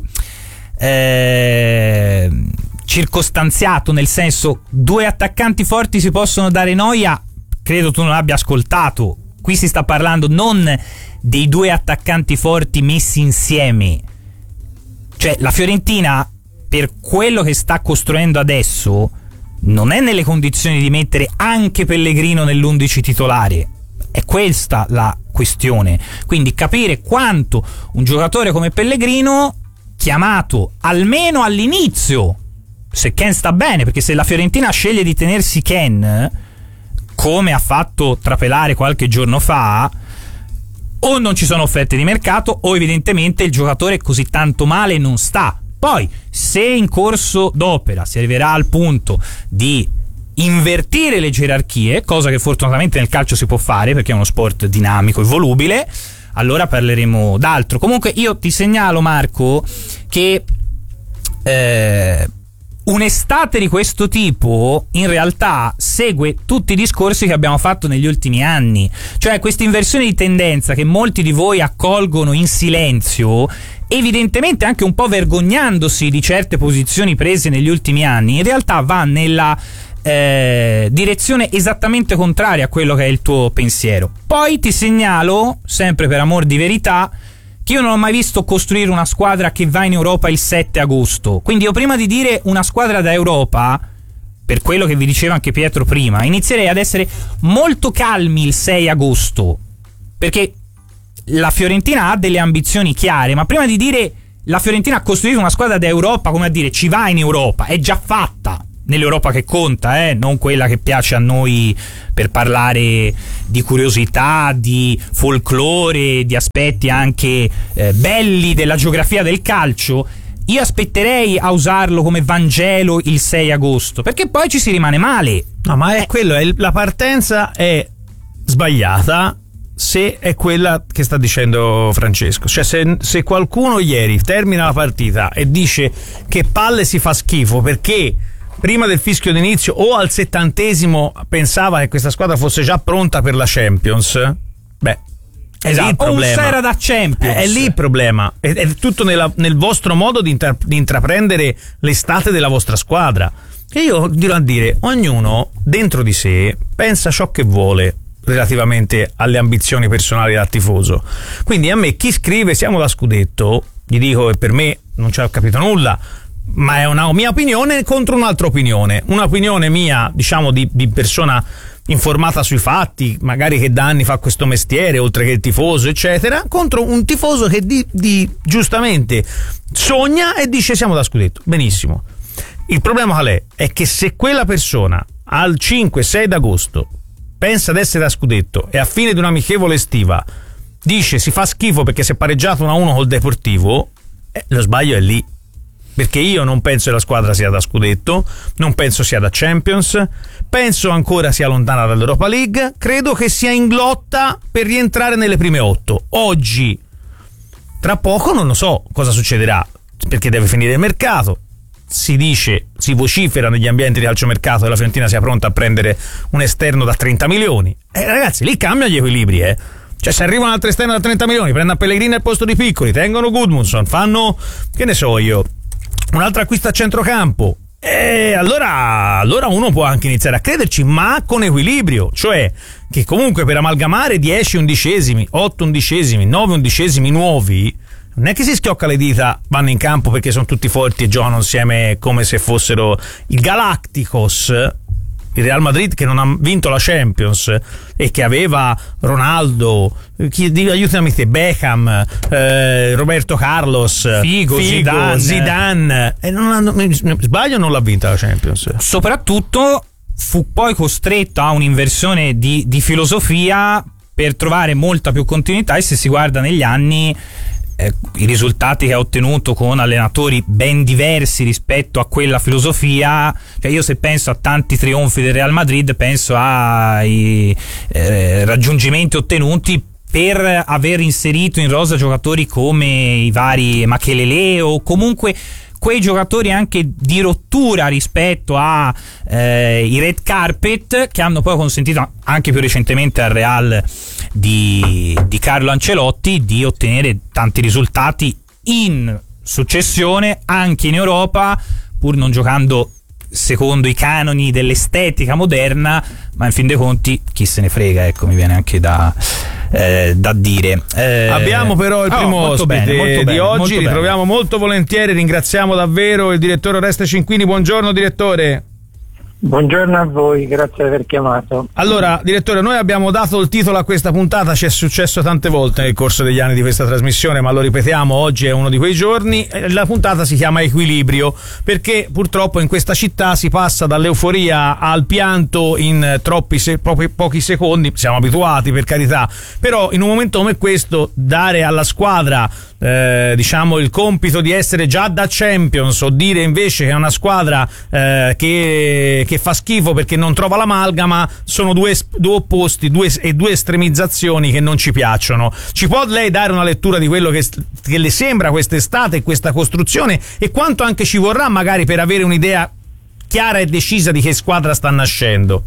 circostanziato, nel senso 2 attaccanti forti si possono dare noia. Credo tu non abbia ascoltato, qui si sta parlando non dei 2 attaccanti forti messi insieme, cioè la Fiorentina per quello che sta costruendo adesso non è nelle condizioni di mettere anche Pellegrino nell'11 titolare. È questa la questione, quindi capire quanto un giocatore come Pellegrino, chiamato almeno all'inizio, se Ken sta bene, perché se la Fiorentina sceglie di tenersi Ken, come ha fatto trapelare qualche giorno fa, o non ci sono offerte di mercato o evidentemente il giocatore così tanto male non sta. Poi se in corso d'opera si arriverà al punto di invertire le gerarchie, cosa che fortunatamente nel calcio si può fare perché è uno sport dinamico e volubile, allora parleremo d'altro. Comunque io ti segnalo, Marco, che un'estate di questo tipo in realtà segue tutti i discorsi che abbiamo fatto negli ultimi anni, cioè questa inversione di tendenza che molti di voi accolgono in silenzio, evidentemente anche un po' vergognandosi di certe posizioni prese negli ultimi anni, in realtà va nella direzione esattamente contraria a quello che è il tuo pensiero. Poi ti segnalo, sempre per amor di verità, che io non ho mai visto costruire una squadra che va in Europa il 7 agosto. Quindi io, prima di dire una squadra da Europa, per quello che vi diceva anche Pietro prima, inizierei ad essere molto calmi il 6 agosto, perché la Fiorentina ha delle ambizioni chiare, ma prima di dire la Fiorentina ha costruito una squadra da Europa, come a dire ci va in Europa, è già fatta nell'Europa che conta, non quella che piace a noi per parlare di curiosità, di folklore, di aspetti anche belli della geografia del calcio. Io aspetterei a usarlo come Vangelo il 6 agosto, perché poi ci si rimane male. No, ma è quello, la partenza è sbagliata se è quella che sta dicendo Francesco. Cioè se qualcuno ieri termina la partita e dice che palle si fa schifo perché prima del fischio d'inizio o al 70° pensava che questa squadra fosse già pronta per la Champions, beh, è lì il problema. O era da Champions. È lì il problema. È tutto nel vostro modo di intraprendere l'estate della vostra squadra. E io dirò a dire, ognuno dentro di sé pensa ciò che vuole relativamente alle ambizioni personali del tifoso. Quindi a me chi scrive siamo da scudetto, gli dico che per me non ci ho capito nulla, ma è una mia opinione contro un'altra opinione, un'opinione mia, diciamo, di persona informata sui fatti, magari che da anni fa questo mestiere oltre che il tifoso eccetera, contro un tifoso che giustamente sogna e dice siamo da scudetto. Benissimo, il problema qual è che se quella persona al 5-6 d'agosto pensa ad essere da scudetto e a fine di un'amichevole estiva dice si fa schifo perché si è pareggiato 1-1 col Deportivo, lo sbaglio è lì. Perché io non penso che la squadra sia da scudetto, non penso sia da Champions, penso ancora sia lontana dall'Europa League, credo che sia in lotta per rientrare nelle prime 8. Oggi, tra poco non lo so cosa succederà, perché deve finire il mercato. Si vocifera negli ambienti di calciomercato che la Fiorentina sia pronta a prendere un esterno da 30 milioni. Ragazzi, lì cambiano gli equilibri, Cioè, se arriva un altro esterno da 30 milioni, prendono Pellegrini al posto di Piccoli, tengono Gudmundsson, fanno, che ne so io, un altro acquisto a centrocampo, e allora uno può anche iniziare a crederci, ma con equilibrio, cioè che comunque per amalgamare 10 undicesimi, 8 undicesimi, 9 undicesimi nuovi, non è che si schiocca le dita, vanno in campo perché sono tutti forti e giocano insieme come se fossero il Galacticos, il Real Madrid che non ha vinto la Champions e che aveva Ronaldo, aiutami te, Beckham, Roberto Carlos, Figo, Zidane, e sbaglio, non l'ha vinta la Champions. Soprattutto fu poi costretto a un'inversione di filosofia per trovare molta più continuità, e se si guarda negli anni i risultati che ha ottenuto con allenatori ben diversi rispetto a quella filosofia, cioè io se penso a tanti trionfi del Real Madrid penso ai raggiungimenti ottenuti per aver inserito in rosa giocatori come i vari Makelele o comunque quei giocatori anche di rottura rispetto a i red carpet, che hanno poi consentito anche più recentemente al Real di Carlo Ancelotti di ottenere tanti risultati in successione anche in Europa, pur non giocando secondo i canoni dell'estetica moderna, ma in fin dei conti chi se ne frega, ecco, mi viene anche da dire. Abbiamo però il primo ospite di oggi, ritroviamo molto volentieri, ringraziamo davvero il direttore Oreste Cinquini. Buongiorno direttore. Buongiorno a voi, grazie di aver chiamato. Allora, direttore, noi abbiamo dato il titolo a questa puntata, ci è successo tante volte nel corso degli anni di questa trasmissione, ma lo ripetiamo, oggi è uno di quei giorni. La puntata si chiama Equilibrio, perché purtroppo in questa città si passa dall'euforia al pianto in pochi secondi, siamo abituati per carità, però in un momento come questo dare alla squadra diciamo il compito di essere già da Champions, o dire invece che è una squadra che fa schifo perché non trova l'amalgama, sono due opposti, due estremizzazioni che non ci piacciono. Ci può lei dare una lettura di quello che le sembra quest'estate e questa costruzione, e quanto anche ci vorrà magari per avere un'idea chiara e decisa di che squadra sta nascendo?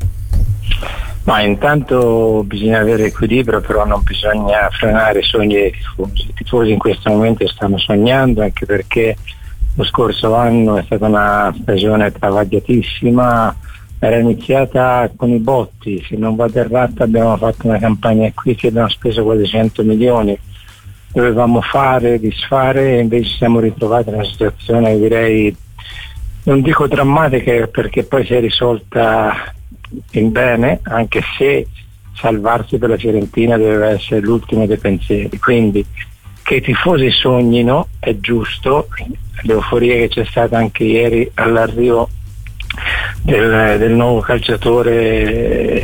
Ma intanto bisogna avere equilibrio, però non bisogna frenare i sogni dei tifosi. I tifosi in questo momento stanno sognando, anche perché lo scorso anno è stata una stagione travagliatissima, era iniziata con i botti, se non vado errato abbiamo fatto una campagna qui che abbiamo speso quasi 100 milioni, dovevamo fare, disfare, e invece siamo ritrovati in una situazione, direi, non dico drammatica perché poi si è risolta in bene, anche se salvarsi per la Fiorentina doveva essere l'ultimo dei pensieri, quindi che i tifosi sognino è giusto, l'euforia che c'è stata anche ieri all'arrivo del nuovo calciatore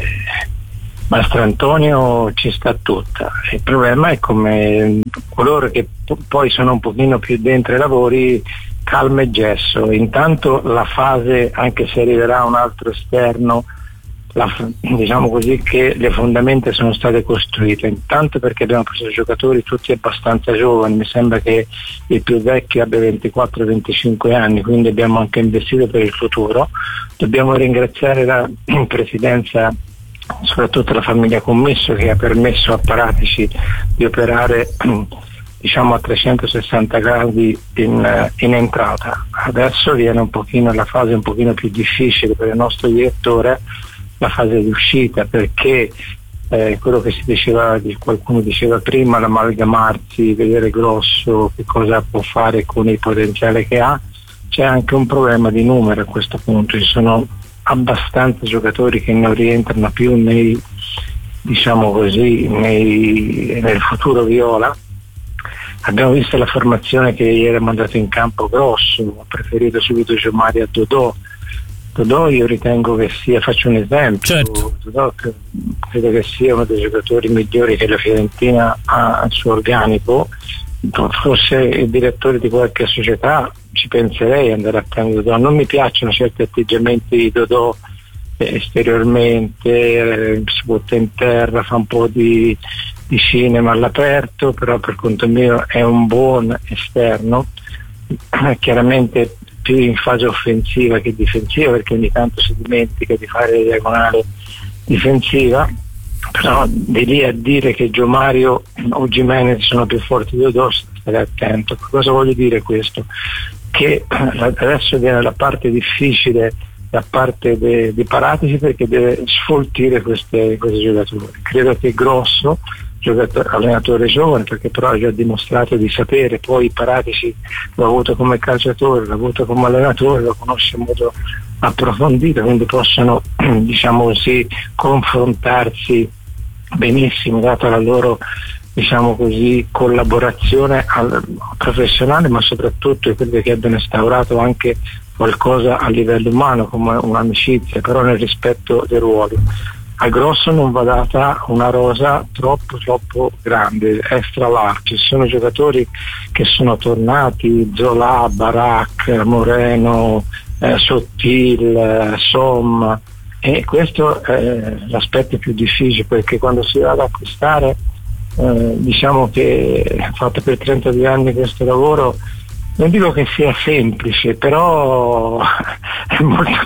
Mastrantonio ci sta tutta. Il problema è come coloro che poi sono un pochino più dentro ai lavori, calma e gesso. Intanto la fase, anche se arriverà un altro esterno, diciamo così, che le fondamenta sono state costruite, intanto perché abbiamo preso giocatori tutti abbastanza giovani, mi sembra che il più vecchio abbia 24-25 anni, quindi abbiamo anche investito per il futuro. Dobbiamo ringraziare la presidenza, soprattutto la famiglia Commisso, che ha permesso a Paratici di operare diciamo a 360 gradi in entrata. Adesso viene un pochino la fase un pochino più difficile per il nostro direttore, la fase di uscita, perché quello che si diceva, qualcuno diceva prima, l'amalgamarsi, vedere Grosso che cosa può fare con il potenziale che ha, c'è anche un problema di numero a questo punto, ci sono abbastanza giocatori che non rientrano più nei, diciamo così, nel futuro viola. Abbiamo visto la formazione che ieri ha mandato in campo Grosso, ho preferito subito Giomario a Dodò io ritengo che sia, faccio un esempio, certo. Dodò credo che sia uno dei giocatori migliori che la Fiorentina ha al suo organico. Fosse il direttore di qualche società ci penserei ad andare a prendere Dodò. Non mi piacciono certi atteggiamenti di Dodò esteriormente, si butta in terra, fa un po' di cinema all'aperto, però per conto mio è un buon esterno, chiaramente più in fase offensiva che difensiva, perché ogni tanto si dimentica di fare diagonale difensiva, però di lì a dire che Giomario o Gimenez sono più forti di Dodò, state attento. Cosa voglio dire questo? Che adesso viene la parte difficile da parte di Paratici, perché deve sfoltire questi giocatori. Credo che Grosso, allenatore giovane, perché però ha già dimostrato di sapere, poi Paratici l'ha avuto come calciatore, l'ha avuto come allenatore, lo conosce in modo approfondito, quindi possono diciamo così confrontarsi benissimo, data la loro diciamo così collaborazione professionale, ma soprattutto quelli che abbiano instaurato anche qualcosa a livello umano come un'amicizia, però nel rispetto dei ruoli. A Grosso non va data una rosa troppo grande, extra large. Ci sono giocatori che sono tornati, Zola, Barak, Moreno, Sottil, Som, e questo è l'aspetto più difficile, perché quando si va ad acquistare, diciamo che fatto per 32 anni questo lavoro, non dico che sia semplice, però è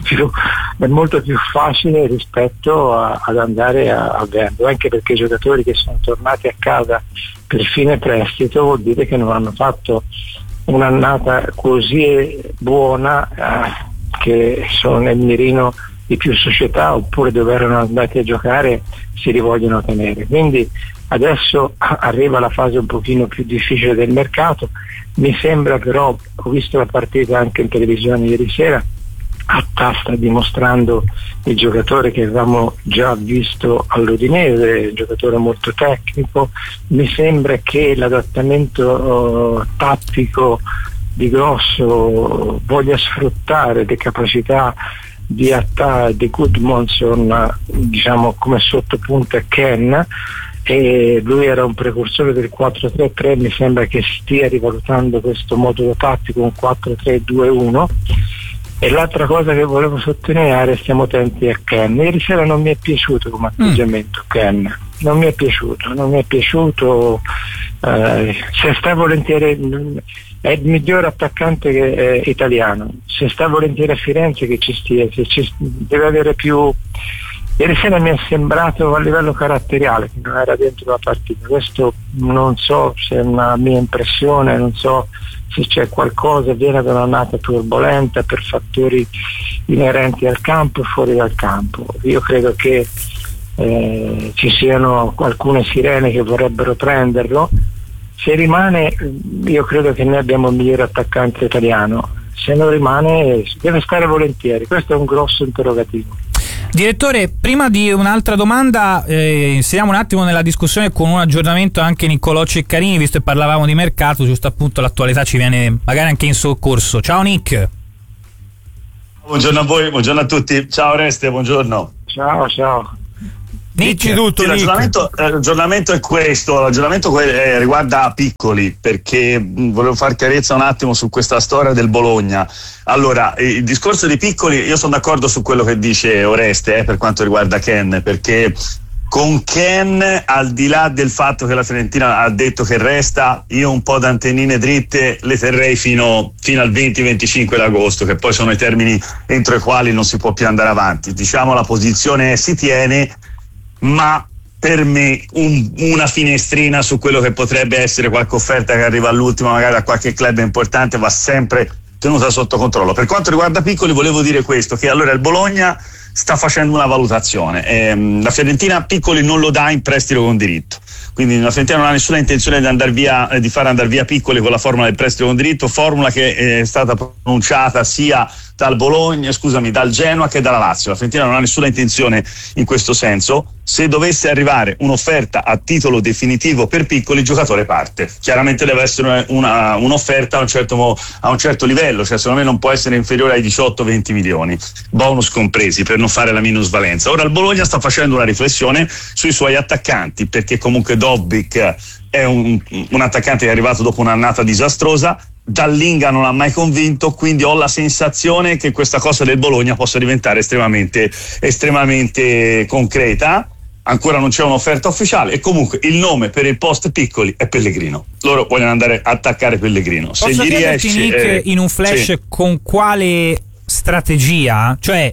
molto più facile rispetto ad andare a vendere, anche perché i giocatori che sono tornati a casa per fine prestito vuol dire che non hanno fatto un'annata così buona che sono nel mirino di più società, oppure dove erano andati a giocare si li vogliono tenere. Quindi adesso arriva la fase un pochino più difficile del mercato. Mi sembra però, ho visto la partita anche in televisione ieri sera, sta dimostrando il giocatore che avevamo già visto all'Udinese, un giocatore molto tecnico. Mi sembra che l'adattamento tattico di Grosso voglia sfruttare le capacità di Gudmundsson, diciamo come sottopunta a Ken, e lui era un precursore del 4-3-3, mi sembra che stia rivalutando questo modulo tattico, un 4-3-2-1. E l'altra cosa che volevo sottolineare, stiamo attenti a Ken. Ieri sera non mi è piaciuto come atteggiamento Ken, non mi è piaciuto, se sta volentieri, è il miglior attaccante italiano, se sta volentieri a Firenze che ci stia, deve avere più. Ieri sera mi è sembrato a livello caratteriale che non era dentro la partita. Questo non so se è una mia impressione, non so se c'è qualcosa, viene da un'annata turbolenta per fattori inerenti al campo e fuori dal campo. Io credo che ci siano alcune sirene che vorrebbero prenderlo. Se rimane, io credo che noi abbiamo il migliore attaccante italiano. Se non rimane, deve stare volentieri. Questo è un grosso interrogativo. Direttore, prima di un'altra domanda, inseriamo un attimo nella discussione con un aggiornamento anche Niccolò Ceccarini, visto che parlavamo di mercato, giusto appunto l'attualità ci viene magari anche in soccorso. Ciao Nick. Buongiorno a voi, buongiorno a tutti. Ciao Oreste, buongiorno. Ciao. Dici tutto, sì, l'aggiornamento è questo. L'aggiornamento riguarda Piccoli, perché volevo far chiarezza un attimo su questa storia del Bologna. Allora, il discorso di Piccoli, io sono d'accordo su quello che dice Oreste per quanto riguarda Ken, perché con Ken, al di là del fatto che la Fiorentina ha detto che resta, io un po' d'antennine dritte le terrei fino al 20-25 d'agosto, che poi sono i termini entro i quali non si può più andare avanti. Diciamo, la posizione si tiene, ma per me una finestrina su quello che potrebbe essere qualche offerta che arriva all'ultimo, magari a qualche club importante, va sempre tenuta sotto controllo. Per quanto riguarda Piccoli, volevo dire questo, che allora il Bologna sta facendo una valutazione, la Fiorentina Piccoli non lo dà in prestito con diritto, quindi la Fiorentina non ha nessuna intenzione di far andare via Piccoli con la formula del prestito con diritto, formula che è stata pronunciata sia dal Genoa che dalla Lazio. La Fiorentina non ha nessuna intenzione in questo senso. Se dovesse arrivare un'offerta a titolo definitivo per Piccoli, il giocatore parte. Chiaramente deve essere un'offerta a un certo livello, cioè secondo me non può essere inferiore ai 18-20 milioni, bonus compresi, per non fare la minusvalenza. Ora il Bologna sta facendo una riflessione sui suoi attaccanti, perché comunque Dobbik è un attaccante che è arrivato dopo un'annata disastrosa. Dallinga non ha mai convinto, quindi ho la sensazione che questa cosa del Bologna possa diventare estremamente concreta. Ancora non c'è un'offerta ufficiale e comunque il nome per il post Piccoli è Pellegrino. Loro vogliono andare a attaccare Pellegrino. Se posso gli riesce, Nick, in un flash, sì, con quale strategia? Cioè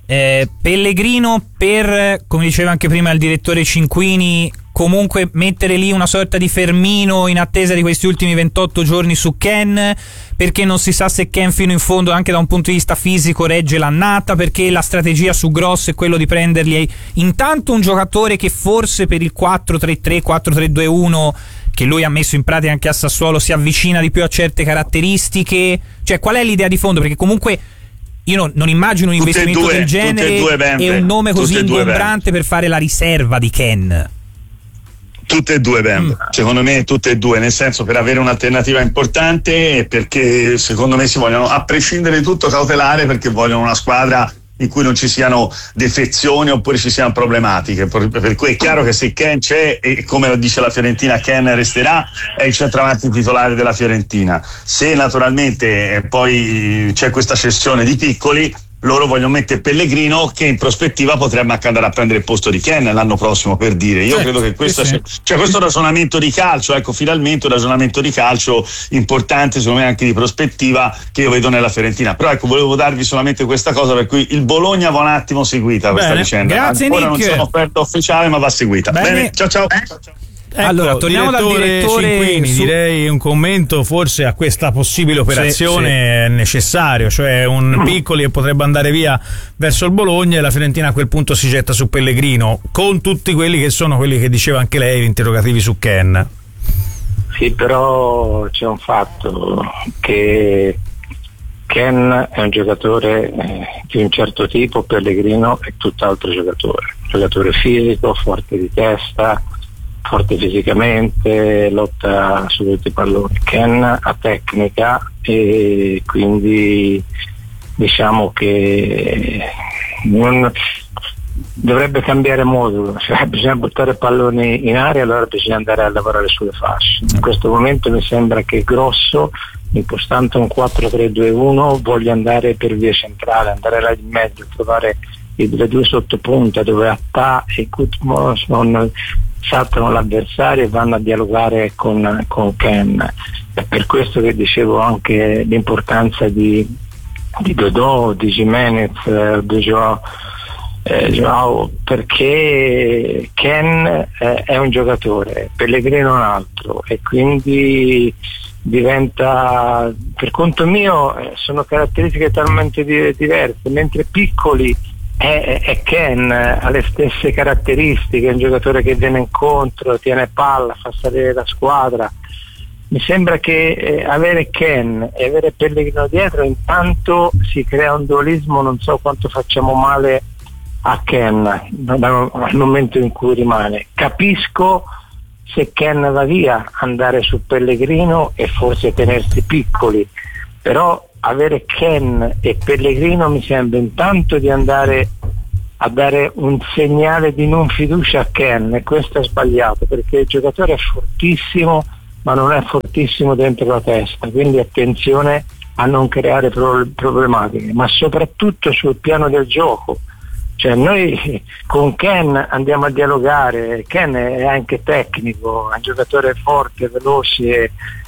Pellegrino per, come diceva anche prima il direttore Cinquini, comunque mettere lì una sorta di fermino in attesa di questi ultimi 28 giorni su Ken, perché non si sa se Ken fino in fondo anche da un punto di vista fisico regge l'annata, perché la strategia su Gross è quello di prendergli intanto un giocatore che forse per il 4-3-3, 4-3-2-1 che lui ha messo in pratica anche a Sassuolo si avvicina di più a certe caratteristiche. Cioè, qual è l'idea di fondo? Perché comunque io non immagino un investimento del genere e un nome così ingombrante per fare la riserva di Ken. Tutte e due, secondo me tutte e due, nel senso, per avere un'alternativa importante e perché secondo me si vogliono, a prescindere di tutto, cautelare, perché vogliono una squadra in cui non ci siano defezioni oppure ci siano problematiche, per cui è chiaro che se Ken c'è, e come lo dice la Fiorentina Ken resterà, è il centravanti titolare della Fiorentina. Se naturalmente poi c'è questa cessione di Piccoli, loro vogliono mettere Pellegrino, che in prospettiva potrebbe anche andare a prendere il posto di Ken l'anno prossimo, per dire. Io credo che questo questo ragionamento di calcio, finalmente un ragionamento di calcio importante, secondo me anche di prospettiva, che io vedo nella Fiorentina. Però volevo darvi solamente questa cosa, per cui il Bologna va un attimo seguita questa vicenda. Grazie, ancora Nick. non c'è un'offerta ufficiale, ma va seguita. Bene. Ciao. Ecco, allora, torniamo dal direttore Cinquini, direi un commento forse a questa possibile operazione necessario, cioè un Piccoli che potrebbe andare via verso il Bologna e la Fiorentina a quel punto si getta su Pellegrino, con tutti quelli che diceva anche lei, gli interrogativi su Ken. Sì, però c'è un fatto, che Ken è un giocatore di un certo tipo, Pellegrino è tutt'altro giocatore fisico, forte di testa, forte fisicamente, lotta su tutti i palloni. Ken ha tecnica e quindi diciamo che dovrebbe cambiare modulo, cioè bisogna buttare palloni in aria, allora bisogna andare a lavorare sulle fasce. In questo momento mi sembra che Grosso, impostando un 4-3-2-1, voglia andare per via centrale, andare là in mezzo, trovare le due sottopunte dove Attà e Gudmundsson saltano l'avversario e vanno a dialogare con Ken. È per questo che dicevo anche l'importanza di Dodò, di Jimenez, di Joao, perché Ken è un giocatore, Pellegrino un altro, e quindi diventa, per conto mio, sono caratteristiche talmente diverse, mentre Piccoli è Ken, ha le stesse caratteristiche, è un giocatore che viene incontro, tiene palla, fa salire la squadra. Mi sembra che avere Ken e avere Pellegrino dietro, intanto si crea un dualismo, non so quanto facciamo male a Ken al momento in cui rimane. Capisco se Ken va via, andare su Pellegrino e forse tenersi Piccoli, però avere Ken e Pellegrino mi sembra intanto di andare a dare un segnale di non fiducia a Ken, e questo è sbagliato perché il giocatore è fortissimo ma non è fortissimo dentro la testa, quindi attenzione a non creare problematiche, ma soprattutto sul piano del gioco. Cioè noi con Ken andiamo a dialogare, Ken è anche tecnico, è un giocatore forte, veloce,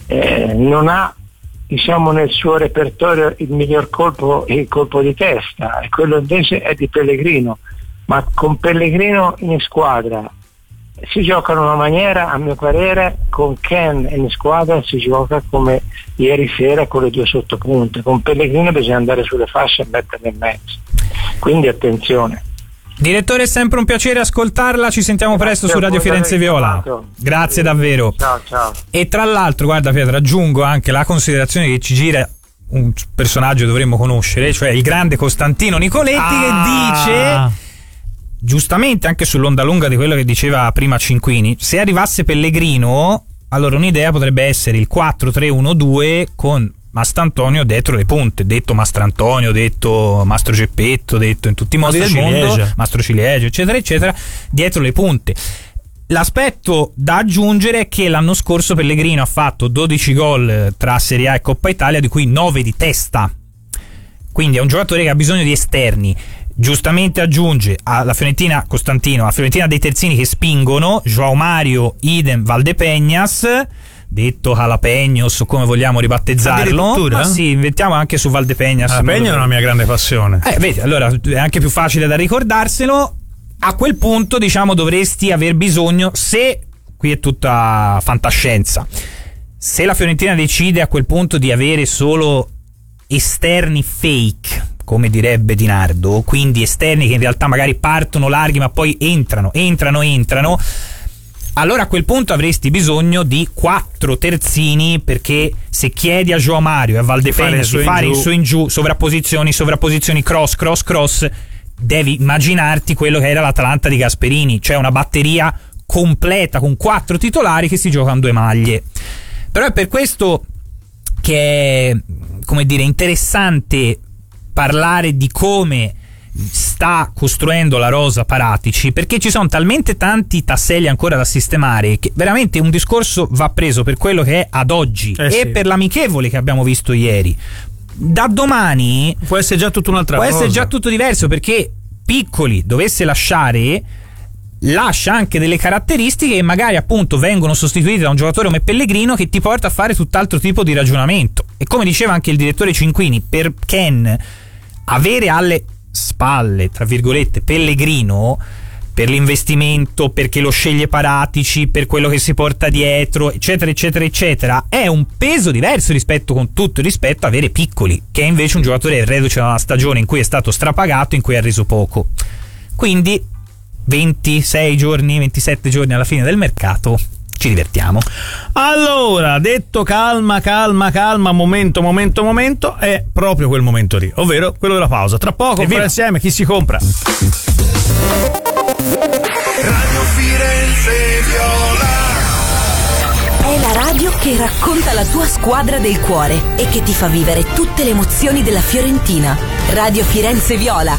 non ha, diciamo, nel suo repertorio il miglior colpo, il colpo di testa, e quello invece è di Pellegrino, ma con Pellegrino in squadra si gioca in una maniera, a mio parere, con Ken in squadra si gioca come ieri sera con le due sottopunte, con Pellegrino bisogna andare sulle fasce e metterle in mezzo, quindi attenzione. Direttore, è sempre un piacere ascoltarla, ci sentiamo presto su Radio Firenze Viola. Grazie davvero. Ciao. E tra l'altro, guarda Pietro, aggiungo anche la considerazione che ci gira un personaggio che dovremmo conoscere, cioè il grande Costantino Nicoletti, che dice, giustamente anche sull'onda lunga di quello che diceva prima Cinquini, se arrivasse Pellegrino, allora un'idea potrebbe essere il 4-3-1-2 con Mastrantonio dietro le punte, detto Mastrantonio, detto Mastro Geppetto, detto in tutti i modi del mondo, Mastro Ciliegio, eccetera eccetera, dietro le punte. L'aspetto da aggiungere è che l'anno scorso Pellegrino ha fatto 12 gol tra Serie A e Coppa Italia, di cui 9 di testa, quindi è un giocatore che ha bisogno di esterni. Giustamente aggiunge alla Fiorentina Costantino, alla Fiorentina dei terzini che spingono, João Mario, idem Valdepeñas, detto Jalapeños o come vogliamo ribattezzarlo. Ma sì, inventiamo anche su Valdepeñas. Jalapeños è una mia grande passione. Vedi, allora è anche più facile da ricordarselo. A quel punto, diciamo, dovresti aver bisogno, se qui è tutta fantascienza, se la Fiorentina decide a quel punto di avere solo esterni fake, come direbbe Di Nardo, quindi esterni che in realtà magari partono larghi ma poi entrano, allora a quel punto avresti bisogno di 4 terzini, perché se chiedi a João Mario e a Valdepeñas di fare in su in giù, sovrapposizioni, cross, devi immaginarti quello che era l'Atalanta di Gasperini, cioè una batteria completa con 4 titolari che si giocano 2 maglie. Però è per questo che è, come dire, interessante parlare di come sta costruendo la rosa Paratici, perché ci sono talmente tanti tasselli ancora da sistemare che veramente un discorso va preso per quello che è ad oggi e per l'amichevole che abbiamo visto ieri. Da domani può essere già tutta un'altra cosa, può essere già tutto diverso, perché Piccoli dovesse lasciare, lascia anche delle caratteristiche che magari appunto vengono sostituite da un giocatore come Pellegrino, che ti porta a fare tutt'altro tipo di ragionamento. E come diceva anche il direttore Cinquini, per Ken avere alle spalle, tra virgolette, Pellegrino, per l'investimento, perché lo sceglie Paratici, per quello che si porta dietro, eccetera eccetera eccetera, è un peso diverso rispetto, con tutto il rispetto, avere Piccoli, che è invece un giocatore reduce da una stagione in cui è stato strapagato, in cui ha reso poco. Quindi 26 giorni, 27 giorni alla fine del mercato, ci divertiamo. Allora, detto calma, momento, è proprio quel momento lì, ovvero quello della pausa. Tra poco faremo insieme chi si compra. Radio Firenze Viola. È la radio che racconta la tua squadra del cuore e che ti fa vivere tutte le emozioni della Fiorentina. Radio Firenze Viola.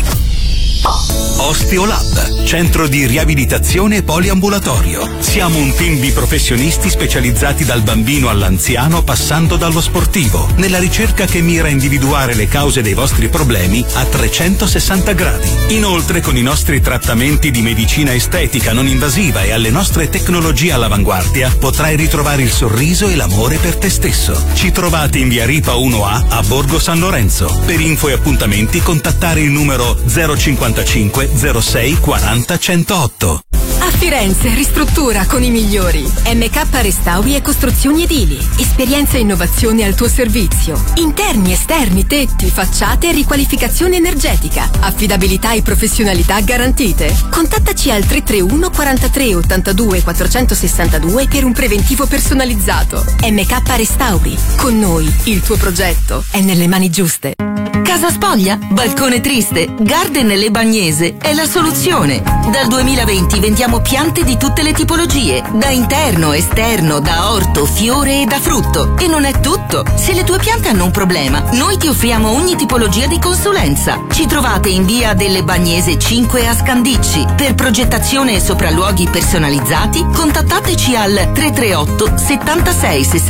Osteolab, centro di riabilitazione poliambulatorio. Siamo un team di professionisti specializzati dal bambino all'anziano, passando dallo sportivo, nella ricerca che mira a individuare le cause dei vostri problemi a 360 gradi. Inoltre, con i nostri trattamenti di medicina estetica non invasiva e alle nostre tecnologie all'avanguardia, potrai ritrovare il sorriso e l'amore per te stesso. Ci trovate in via Ripa 1A a Borgo San Lorenzo. Per info e appuntamenti contattare il numero 055 06 40 108. A Firenze ristruttura con i migliori. MK Restauri e Costruzioni Edili. Esperienza e innovazione al tuo servizio. Interni, esterni, tetti, facciate e riqualificazione energetica. Affidabilità e professionalità garantite. Contattaci al 331 43 82 462 per un preventivo personalizzato. MK Restauri. Con noi il tuo progetto è nelle mani giuste. Casa spoglia? Balcone triste? Garden Le Bagnese è la soluzione. Dal 2020 vendiamo piante di tutte le tipologie, da interno, esterno, da orto, fiore e da frutto. E non è tutto. Se le tue piante hanno un problema, noi ti offriamo ogni tipologia di consulenza. Ci trovate in via delle Bagnese 5 a Scandicci. Per progettazione e sopralluoghi personalizzati, contattateci al 338 76 60